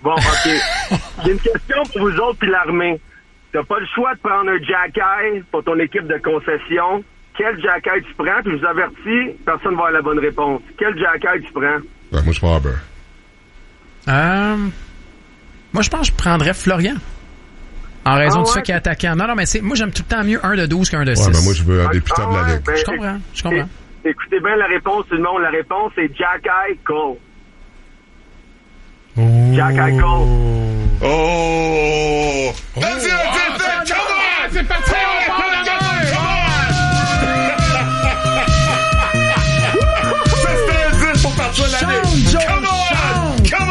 Bon, OK. J'ai une question pour vous autres puis l'armée. T'as pas le choix de prendre un Jack-Eye pour ton équipe de concession. Quel Jack-Eye tu prends? Puis je vous avertis, personne va avoir la bonne réponse. Quel Jack-Eye tu prends? Ouais, moi, je prends Arbor. Euh, moi, je pense que je prendrais Florian. En raison Ah du ouais? fait qu'il est attaquant. Non, non, mais c'est, moi, j'aime tout le temps mieux un de douze qu'un de six. Ouais, mais moi, je veux un des plus Ah de la ouais, ligue. ben, Je comprends, je comprends. é- Écoutez bien la réponse tout le monde. La réponse, c'est Jack-Eye Cole. Jack-Eye Cole. Oh! Vas-y, vas-y, vas-y, come on! C'est parti, on prend la main! Ça, c'était un dix pour partir de l'année! Sean Come on! Come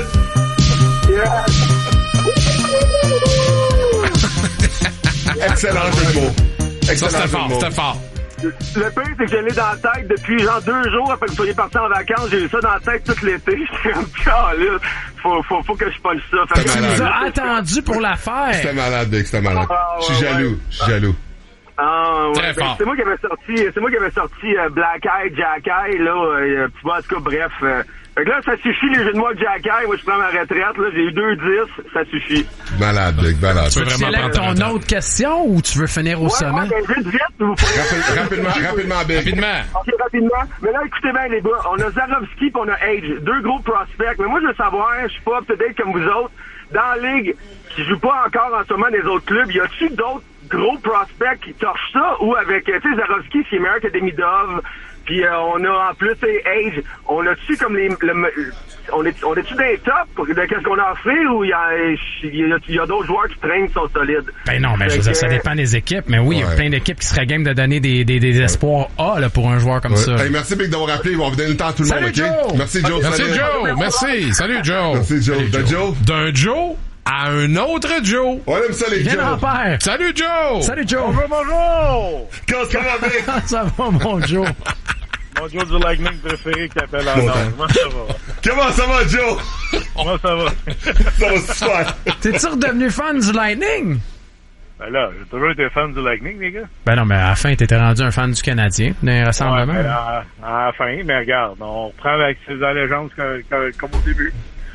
on! Excellent jeu de mots. Ça, Excellent c'était jeu de fort, mots. c'était fort. Le pire, c'est que je l'ai dans la tête depuis genre deux jours après que vous soyez partis en vacances. J'ai eu ça dans la tête tout l'été. J'étais comme, ah, là, faut, faut, faut que je polle ça. Fait que- Tu nous as attendu pour la faire. C'était malade, Big, c'était malade. Ah, Je suis ouais, jaloux, je suis jaloux. Ah, ouais, Très ben, fort. c'est moi qui avais sorti, c'est moi qui avais sorti euh, Black Eye, Jack Eye, là, euh, puis bon, en tout cas, bref. Euh, fait que là, ça suffit les jeux de mots de Jack Eye. Moi, je prends ma retraite, là, j'ai eu deux dix, ça suffit. Malade, Big, malade. Tu veux Tu vraiment lèves prendre ton ta autre question ou tu veux finir au Ouais, sommet? ouais, ben, vite, vite, vous pouvez- Rapide- Rapidement, rapidement, Big. Rapidement. OK, rapidement. Mais là, écoutez bien, les gars. On a Zarovski pis on a Age. Deux gros prospects. Mais moi, je veux savoir, je suis pas up-to-date comme vous autres, dans la ligue qui joue pas encore en ce moment des autres clubs, y a-tu d'autres gros prospects qui torchent ça? Ou avec, tu sais, Zarovski, c'est meilleur que Demidov. Puis euh, on a en plus, tu sais, Age. On a-tu comme les... le- on est, on est-tu dans les tops de qu'est-ce qu'on a offert ou il y a, y a, y a d'autres joueurs qui traînent qui sont solides? Ben non, mais je veux dire, ça dépend des équipes. Mais oui, il y a Ouais. plein d'équipes qui seraient game de donner des, des, des espoirs A là, pour un joueur comme Ouais. ça. Hey, merci, Big, d'avoir appelé. On va vous donner le temps à tout le Salut, monde, OK? Joe! Merci, Joe. Merci, salut. Joe. Merci. Salut, Joe. Merci, Joe. Salut, De Joe? D'un Joe à un autre Joe. On aime ça, les Viens en Joe. père. Salut, Joe. Salut, Joe. Bonjour, bonjour! Comment ça va, Big? Ça va, mon Joe? Mon Joe du Lightning préféré qui appelle en Bon, Nord. Comment ça va? Comment ça va, Joe? Comment ça va? Ça va super. T'es-tu redevenu fan du Lightning? Ben là, j'ai toujours été fan du Lightning, les gars. Ben non, mais à la fin, t'étais rendu un fan du Canadien, d'un rassemblement. Ouais, mais à, à la fin, mais regarde, on reprend avec ses allégeances que- que- comme au début.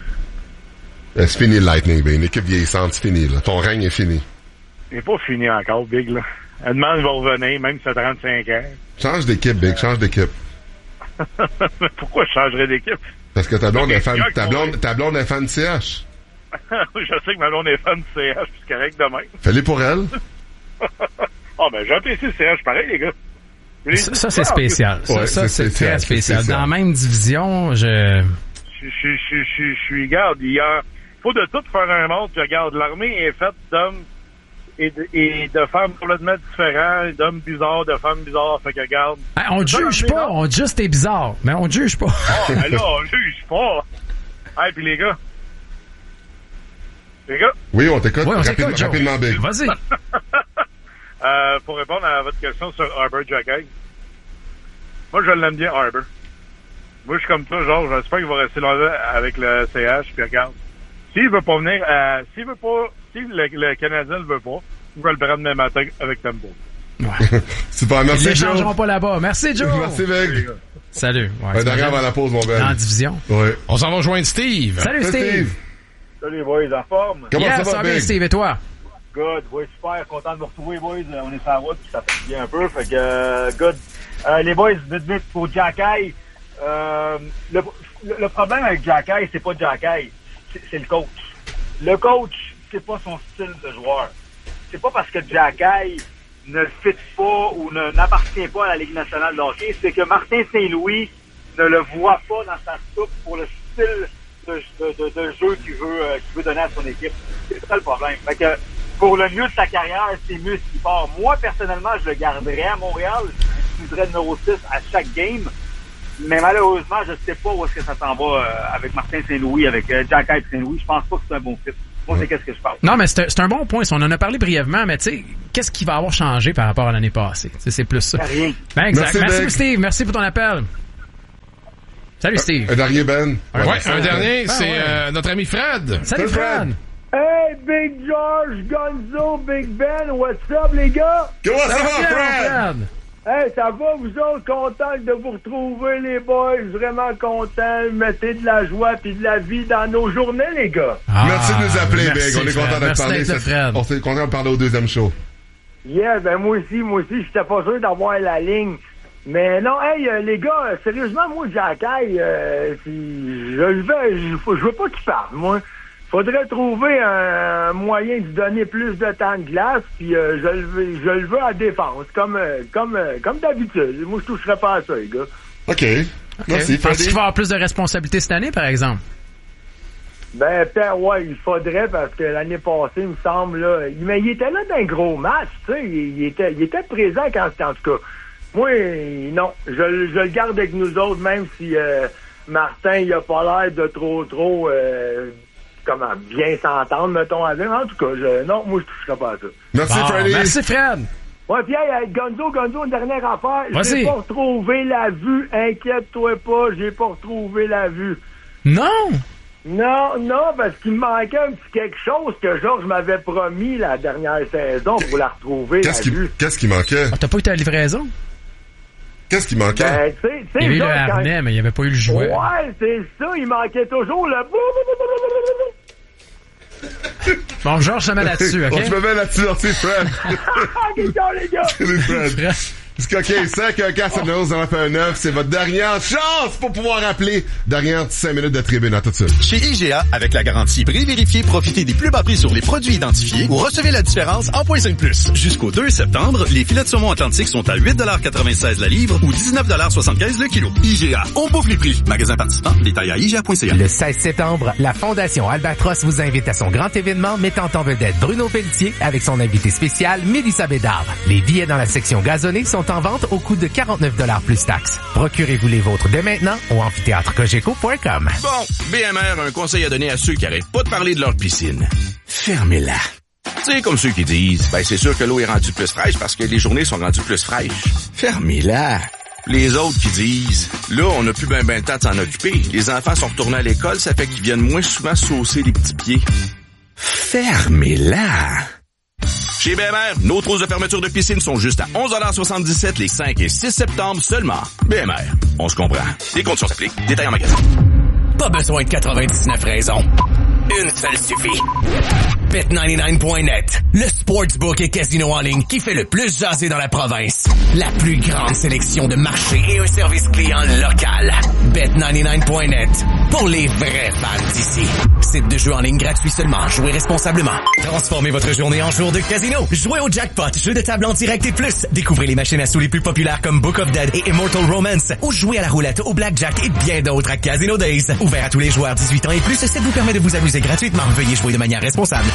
Euh, C'est fini le Lightning, Big. Une équipe vieillissante, c'est fini, là. Ton règne est fini. Il n'est pas fini encore, Big, là. Edmond va revenir, même si ça a trente-cinq ans. Change d'équipe, Big, change d'équipe. Pourquoi je changerais d'équipe? Parce que ta blonde est fan, Ok, ta ok. blonde, ta blonde est fan de C H. Je sais que ma blonde est fan du C H, puis c'est correct de même. Fais-les pour elle. Ah, ben, j'apprécie le C H, pareil, les gars. Je l'ai Ça, dit ça, c'est tout à l'heure. spécial. Ça, Ouais, ça, c'est c'est spécial, très c'est spécial. spécial. Dans la même division, je... Je, je, je, je, je suis, garde, il y a, faut de tout faire un monde, puis regarde, l'armée est faite d'hommes et de, et de femmes complètement différents, d'hommes bizarres, de femmes bizarres, fait que regarde. Hey, on te Ça, juge l'armée, pas, non? on te juste t'es bizarre, mais on te juge pas. Ah, ben là, on juge pas. Hey, puis les gars. Les gars, Oui, on t'écoute. Ouais, on Rapide- t'écoute, Joe. rapidement, Big. Vas-y. euh, pour répondre à votre question sur Arbor Jackay, moi, je l'aime bien, Arbor. Moi, je suis comme toi, genre, j'espère qu'il va rester là avec le C H, puis regarde. S'il veut pas venir, euh, s'il veut pas, si le, le Canadien le veut pas, il va le prendre demain matin avec Tempo. Super, Ils merci, les Joe. changeront pas là-bas. Merci, Joe. Merci, Big. Salut. Ouais, Un dernier avant la pause, mon Ben. En division. Ouais. On s'en va rejoindre Steve. Salut, Steve. Salut, boys, en forme? Comment Yeah, ça va, bien, Big? Steve, et toi? Good, oui, super, content de vous retrouver, boys. Euh, On est sur la route, puis ça fait bien un peu, fait que, euh, good. Euh, les boys, vite, vite, pour Jackay, euh, le, le, le problème avec Jackay, c'est pas Jackay, c'est, c'est le coach. Le coach, c'est pas son style de joueur. C'est pas parce que Jackay ne fit pas ou ne, n'appartient pas à la Ligue nationale de hockey, c'est que Martin Saint-Louis ne le voit pas dans sa soupe pour le style de, de, de, de jeu qu'il veut, euh, qu'il veut donner à son équipe. C'est ça le problème. Fait que pour le mieux de sa carrière, c'est mieux s'il part. Moi, personnellement, je le garderais à Montréal. Je voudrais numéro six à chaque game. Mais malheureusement, je sais pas où est-ce que ça s'en va euh, avec Martin Saint-Louis, avec euh, Jackay Saint-Louis. Je pense pas que c'est un bon fit. Moi, c'est qu'est-ce que je parle. Non, mais c'est un, c'est un bon point. On en a parlé brièvement, mais tu sais, qu'est-ce qui va avoir changé par rapport à l'année passée? T'sais, c'est plus ça. Rien. Ben, exact. Merci, Merci, Big. Steve. Merci pour ton appel. Salut, Steve. Un dernier, Ben. Ouais, un dernier, Ah, c'est ouais. euh, notre ami Fred. Salut, Fred. Hey, Big George, Gonzo, Big Ben, what's up, les gars? Comment ça, Ça va, va bien, Fred? Fred? Hey, ça va, vous autres? Content de vous retrouver, les boys. Vraiment content. Mettez de la joie puis de la vie dans nos journées, les gars. Ah, merci de nous appeler, Big. On est content de te parler. Cette... On est content de parler au deuxième show. Yeah, ben moi aussi, moi aussi, j'étais pas sûr d'avoir la ligne. Mais non, hey, euh, les gars, euh, sérieusement, moi, Jacky, euh, si je le veux, je, je veux pas qu'il parte, moi. Faudrait trouver un moyen de donner plus de temps de glace, puis euh, je le veux, je le veux à défense, comme euh, comme euh, comme d'habitude. Moi, je toucherais pas à ça, les gars. OK. okay. Merci, Penses-tu qu'il va avoir plus de responsabilités cette année, par exemple? Ben, peut-être, ouais, il faudrait, parce que l'année passée, il me semble, là, il, mais il était là d'un gros match, tu sais, il, il était il était présent quand c'était, en tout cas. Moi, non, je, je le garde avec nous autres, même si euh, Martin, il a pas l'air de trop, trop... Euh, comment bien s'entendre, mettons, avec. En tout cas, je, non, moi, je toucherai pas à ça. Merci, bon, Freddy. Merci, Fred. Ouais, puis, hey, Gonzo, Gonzo, une dernière affaire. Vas-y. J'ai pas retrouvé la vue. Inquiète-toi pas, j'ai pas retrouvé la vue. Non! Non, non, parce qu'il me manquait un petit quelque chose que Georges m'avait promis la dernière saison pour la retrouver, Qu'est-ce la qui, vue. Qu'est-ce qui manquait? Ah, t'as pas eu ta livraison? Qu'est-ce qui manquait? Ben, tu sais, il y avait eu le harnais, quand... mais il n'y avait pas eu le jouet. Ouais, c'est ça, il manquait toujours le... Bon, Georges se met là-dessus, OK? On se met là-dessus, merci, Fred. Qu'est-ce que les gars? Salut, Fred. C'est OK, cinq un quatre sept neuf zéro un neuf, c'est votre dernière chance pour pouvoir appeler. Dernière cinq minutes de tribune, à tout de suite. Chez I G A, avec la garantie prix vérifié, profitez des plus bas prix sur les produits identifiés ou recevez la différence en point cinq plus. Jusqu'au deux septembre, les filets de saumon atlantique sont à huit quatre-vingt-seize la livre ou dix-neuf soixante-quinze le kilo. I G A, on bouffe les prix. Magasin participant, détail à I G A point C A. Le seize septembre, la Fondation Albatros vous invite à son grand événement mettant en vedette Bruno Pelletier avec son invité spécial Mélissa Bédard. Les billets dans la section gazonnée sont en vente au coût de quarante-neuf dollars plus taxes. Procurez-vous les vôtres dès maintenant au amphithéâtre cogeco point com. Bon, B M R a un conseil à donner à ceux qui arrêtent pas de parler de leur piscine. Fermez-la. C'est comme ceux qui disent, ben c'est sûr que l'eau est rendue plus fraîche parce que les journées sont rendues plus fraîches. Fermez-la. Les autres qui disent, là, on n'a plus ben ben le temps de s'en occuper. Les enfants sont retournés à l'école, ça fait qu'ils viennent moins souvent saucer les petits pieds. Fermez-la. Chez B M R, nos trousses de fermeture de piscine sont juste à onze soixante-dix-sept les cinq et six septembre seulement. B M R, on se comprend. Les conditions s'appliquent. Détail en magasin. Pas besoin de quatre-vingt-dix-neuf raisons. Une seule suffit. Bet quatre-vingt-dix-neuf point net, le sportsbook et casino en ligne qui fait le plus jaser dans la province. La plus grande sélection de marchés et un service client local. Bet quatre-vingt-dix-neuf point net, pour les vrais fans d'ici. Site de jeu en ligne gratuit seulement. Jouez responsablement. Transformez votre journée en jour de casino. Jouez au jackpot, jeu de table en direct et plus. Découvrez les machines à sous les plus populaires comme Book of Dead et Immortal Romance. Ou jouez à la roulette, au blackjack et bien d'autres à Casino Days. Ouvert à tous les joueurs dix-huit ans et plus, ça vous permet de vous amuser gratuitement. Veuillez jouer de manière responsable.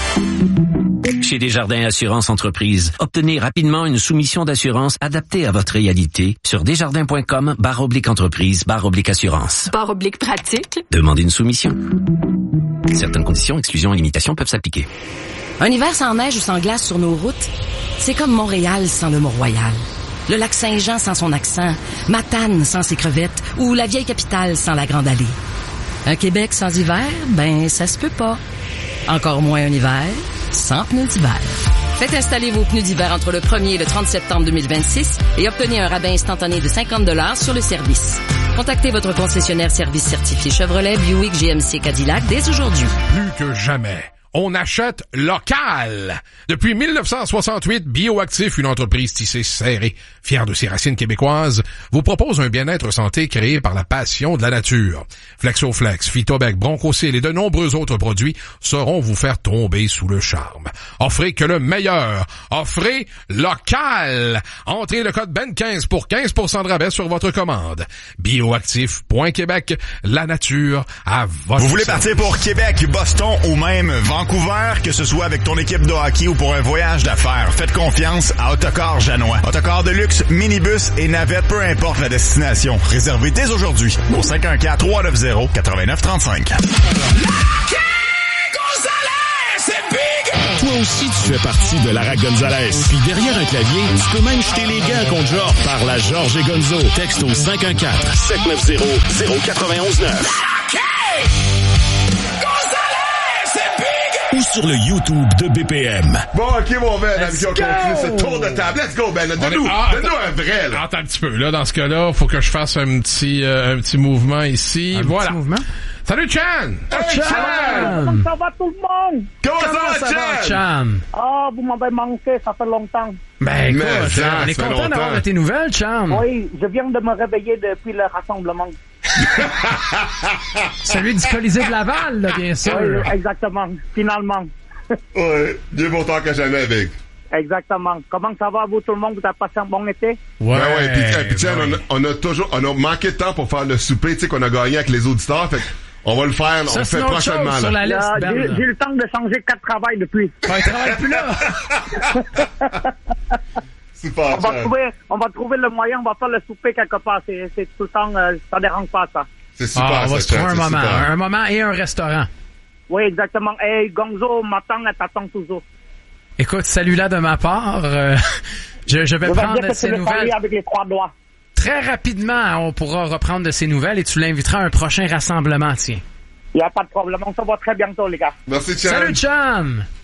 Chez Desjardins Assurance Entreprise, obtenez rapidement une soumission d'assurance adaptée à votre réalité sur desjardins.com barre oblique entreprise barre oblique assurance. Barre oblique pratique. Demandez une soumission. Certaines conditions, exclusions et limitations peuvent s'appliquer. Un hiver sans neige ou sans glace sur nos routes, c'est comme Montréal sans le Mont-Royal. Le lac Saint-Jean sans son accent, Matane sans ses crevettes ou la vieille capitale sans la Grande Allée. Un Québec sans hiver, ben ça se peut pas. Encore moins un hiver sans pneus d'hiver. Faites installer vos pneus d'hiver entre le premier et le trente septembre deux mille vingt-six et obtenez un rabais instantané de cinquante dollars sur le service. Contactez votre concessionnaire service certifié Chevrolet, Buick, G M C, Cadillac dès aujourd'hui. Plus que jamais, on achète local. Depuis mille neuf cent soixante-huit, Bioactif, une entreprise tissée serrée, fière de ses racines québécoises, vous propose un bien-être santé créé par la passion de la nature. Flexoflex, Phytobec, Bronchocil et de nombreux autres produits sauront vous faire tomber sous le charme. Offrez que le meilleur. Offrez local. Entrez le code B E N quinze pour quinze pour cent de rabais sur votre commande. Bioactif point Québec, la nature à votre Vous voulez service. partir pour Québec, Boston ou même Vancouver, que ce soit avec ton équipe de hockey ou pour un voyage d'affaires, faites confiance à Autocar Janois. Autocar de luxe, minibus et navette, peu importe la destination. Réservez dès aujourd'hui au cinq un quatre, trois neuf zéro, neuf neuf trois cinq. Toi aussi, tu fais partie de la Rack Gonzalez. Puis derrière un clavier, tu peux même jeter les gants contre Georges par la Georges et Gonzo. Texte au cinq un quatre, sept neuf zéro, zéro neuf un neuf. ou sur le YouTube de B P M. Bon, OK, mon Ben, avec qui on conclut ce tour de table. Let's go, Ben. Donne-nous, Ah, donne-nous un vrai, là. Attends un petit peu. Là, dans ce cas-là, faut que je fasse un petit, euh, un petit mouvement ici. Un voilà. petit mouvement? Salut, Chan! Hey, Chan! Comment ça va tout le monde? Comment, Comment ça va, ça va, Chan? Ah, vous m'avez manqué, ça fait longtemps. Ben, écoute, Mais ça, on est ça fait content d'avoir longtemps. de tes nouvelles, Chan. Oui, je viens de me réveiller depuis le rassemblement. Celui du Colisée de Laval, là, bien sûr. Oui, exactement, finalement. Ouais, mieux vaut tard que jamais, Big. Exactement. Comment ça va, vous, tout le monde? Vous avez passé un bon été? Ouais, ouais, ouais. Puis, puis tiens, ben on, a, on a toujours, on a manqué de temps pour faire le souper, tu sais, qu'on a gagné avec les auditeurs. Fait on va le faire, Ça, on le c'est fait autre prochainement, chose sur là. la liste, Là, Ben, j'ai là. j'ai eu le temps de changer quatre travails depuis. Ben, il travaille plus là. Super, On va, Chan. trouver, on va trouver le moyen, on va faire le souper quelque part. C'est c'est tout le temps, euh, ça dérange pas, ça. C'est super, Ah, on va ça, se trouver Chan, un c'est moment. super. Un moment et un restaurant. Oui, exactement. Hey, Gonzo, m'attend, elle t'attend toujours. Écoute, salut-là de ma part. Euh, je, je vais Je vais prendre dire que ces tu le nouvelles. parler avec les trois doigts. Très rapidement, on pourra reprendre de ces nouvelles et tu l'inviteras à un prochain rassemblement, tiens. Il n'y a pas de problème. On se voit très bientôt, les gars. Merci, Chan. Salut, Chan!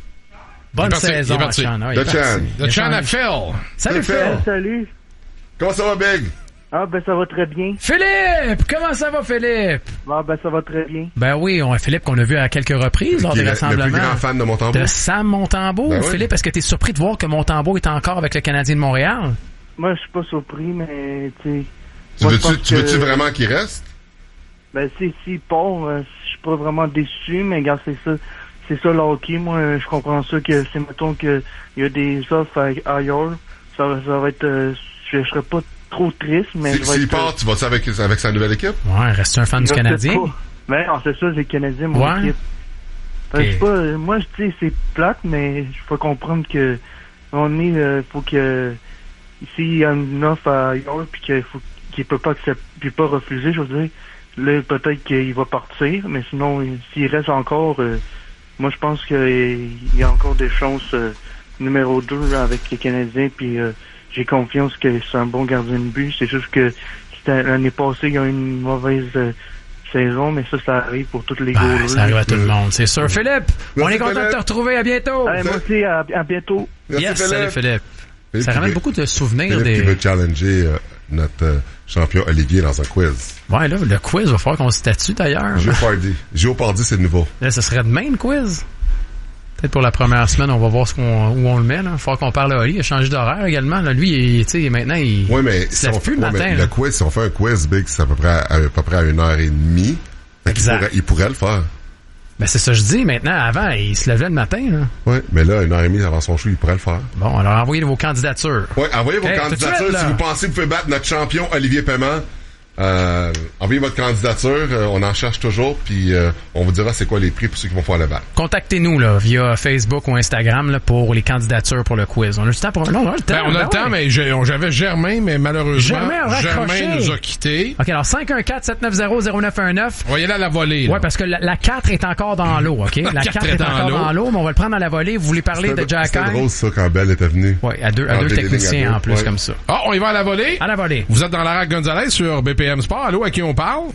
Bonne Il est parti, saison, il est parti. Chan. Ah, il De est parti. Chan. Il De est Chan à parti. Phil. Salut, Phil. Phil. Salut. Comment ça va, Big? Ah, ben, ça va très bien. Philippe! Comment ça va, Philippe? Ah, ben, ça va très bien. Ben oui, on a Philippe qu'on a vu à quelques reprises lors Qui est des le, le plus rassemblements. grand fan de Montembeau. De Sam Montembeau. Ben oui. Philippe, est-ce que tu es surpris de voir que Montembeau est encore avec le Canadien de Montréal? Moi, je suis pas surpris, mais, tu sais. Tu moi, je veux-tu, pense tu veux-tu que- vraiment qu'il reste? Ben, si, si, Paul, euh, je suis pas vraiment déçu, mais regarde, c'est ça. C'est ça, le hockey. Moi, euh, je comprends ça que c'est, mettons, que il y a des offres a- ailleurs. Ça, va- ça va être, euh, je, je serais pas trop triste, mais Si- je vais S'il être, part, tu vas-tu avec, avec sa nouvelle équipe? Ouais, reste un fan du je sais Canadien. pas. Ben, non, c'est ça, c'est le Canadien, mon Ouais. équipe. Fait que Ok. c'est pas, euh, moi, je sais, c'est plate, mais il faut comprendre que, on est, euh, faut que, s'il y a une offre ailleurs, puis qu'il faut, qu'il peut pas accepter, puis pas refuser, je veux dire, là, peut-être qu'il va partir, mais sinon, il- s'il reste encore, euh, moi, je pense qu'il y a encore des chances, euh, numéro deux avec les Canadiens, puis euh, j'ai confiance que c'est un bon gardien de but. C'est juste que c'était- l'année passée, il y a eu une mauvaise euh, saison, mais ça, ça arrive pour tous les Ben, goalers. ça arrive à tout le monde, c'est sûr. Philippe, on est content de Philippe. te retrouver. À bientôt. Ouais, moi aussi, à, à bientôt. Merci, Yes, Philippe. salut Philippe. Philippe Ça qui ramène veut- beaucoup de souvenirs Philippe des... qui veut challenger euh, notre euh, champion Olivier dans un quiz. Ouais, là, le quiz, va falloir qu'on se statue d'ailleurs. Géopardy. Géopardy, c'est nouveau. Là, ce serait demain le quiz. Peut-être pour la première semaine, on va voir ce qu'on, où on le met. Il va falloir qu'on parle à Oli. Il a changé d'horaire également. Là, lui, il, tu sais, maintenant, il Oui, mais, il se si lève on, plus le ouais, mais matin. le là. quiz, si on fait un quiz big, c'est à peu près à, à peu près à une heure et demie. Fait qu'il Exact. pourrait- il pourrait le faire. Ben, c'est ça que je dis. Maintenant, avant, il se levait le matin. Là. Oui, mais là, une heure et demie avant son show, il pourrait le faire. Bon, alors envoyez vos candidatures. Oui, envoyez vos Ok, tout de candidatures. suite, là. Si vous pensez que vous pouvez battre notre champion Olivier Paiement, euh, envoyez votre candidature. Euh, on en cherche toujours, puis euh, on vous dira c'est quoi les prix pour ceux qui vont pouvoir le battre. Contactez-nous là, via Facebook ou Instagram là, pour les candidatures pour le quiz. On a le temps pour... Non, on a le temps. Ben, on a Ben le temps, ouais. mais j'ai- on- j'avais Germain, mais malheureusement, Germain a raccroché. Germain nous a quittés. OK, alors cinq un quatre sept neuf zéro zéro neuf un neuf. On va y aller à la volée. là. Ouais, parce que la, la quatre est encore dans l'eau, OK? La, La quatre quatre est, est dans encore l'eau. dans l'eau, mais on va le prendre à la volée. Vous voulez parler de C'était Jack c'était Hine? drôle ça quand Belle était venue. Ouais, à deux, à Ah, deux des lignes à techniciens deux, en plus, ouais. comme ça. Ah, on y va à la volée? À la volée. Vous êtes dans Lara Gonzalez sur B P M Sport. Allô, à qui on parle?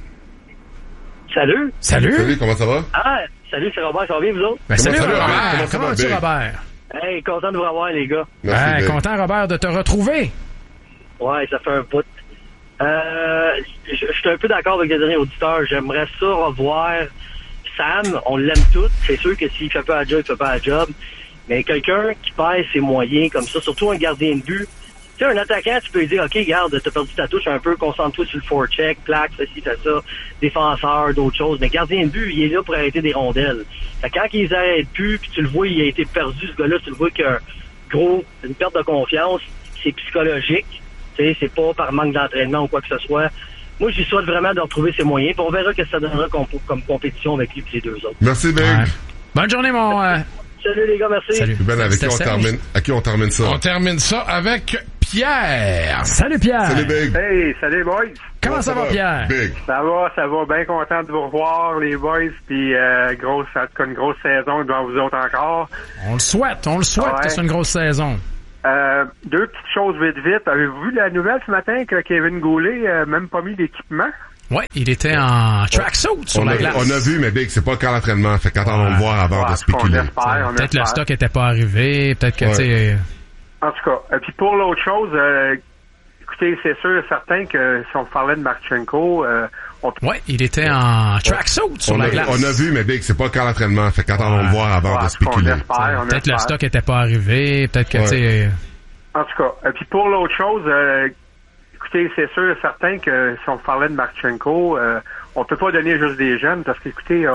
Salut. Salut. Salut, comment ça va? Ah, salut, c'est Robert, ça va bien, vous autres? Ben, salut, ça va, Robert. Robert? Comment ça Comment va, vas-tu, Big? Robert? Hey, content de vous revoir, les gars. Merci, Ouais, Big. content, Robert, de te retrouver. Ouais, ça fait un bout. Euh, je je suis un peu d'accord avec les derniers auditeurs. J'aimerais ça revoir Sam. On l'aime tous. C'est sûr que s'il fait pas la job, il fait pas la job. Mais quelqu'un qui pèse ses moyens comme ça, surtout un gardien de but. Tu sais, un attaquant, tu peux lui dire, OK, garde, t'as perdu ta touche un peu, concentre-toi sur le forecheck, plaque, ceci, fait ça, défenseur, d'autres choses. Mais gardien de but, il est là pour arrêter des rondelles. Fait que quand ils arrêtent plus, puis tu le vois, il a été perdu, ce gars-là, tu le vois qu'il y a un gros, une perte de confiance, c'est psychologique. Tu sais, c'est pas par manque d'entraînement ou quoi que ce soit. Moi, je lui souhaite vraiment de retrouver ses moyens, puis on verra ce que ça donnera comme, comme compétition avec lui et les deux autres. Merci, Big. Ouais. Bonne journée, mon... euh, Salut, les gars, merci. Salut. Ben, avec qui on C'était Serge. termine, à qui on termine ça? On termine ça avec Pierre. Salut, Pierre. Salut, Big. Hey, salut, boys. Comment ça va, Pierre? Big. Ça va, ça va. Bien content de vous revoir, les boys. Puis, euh, grosse, en tout cas, une grosse saison devant vous autres encore. On le souhaite, on le souhaite Ouais. que ce soit une grosse saison. Euh, deux petites choses vite, vite. Avez-vous vu la nouvelle ce matin que Kevin Goulet a même pas mis d'équipement? Ouais, il était en tracksuit sur on la a, glace. On a vu, mais Big, c'est pas le camp d'entraînement. Fait qu'attendons de voir avant Ouais, de spéculer. on espère, on Peut-être le espère. stock était pas arrivé, peut-être que, Ouais. tu sais... En tout cas, et puis pour l'autre chose, euh, écoutez, c'est sûr et certain que si on parlait de Marchenko, euh, on... Ouais, il était en tracksuit sur on la a, glace. on a vu, mais Big, c'est pas le camp d'entraînement. Fait qu'attendons de voir avant Ouais, de spéculer. on espère, on Peut-être le espère. stock était pas arrivé, peut-être que, Ouais. tu sais... En tout cas, et puis pour l'autre chose, euh, écoutez, c'est sûr et certain que si on parlait de Marchenko, euh, on peut pas donner juste des jeunes parce qu'écoutez,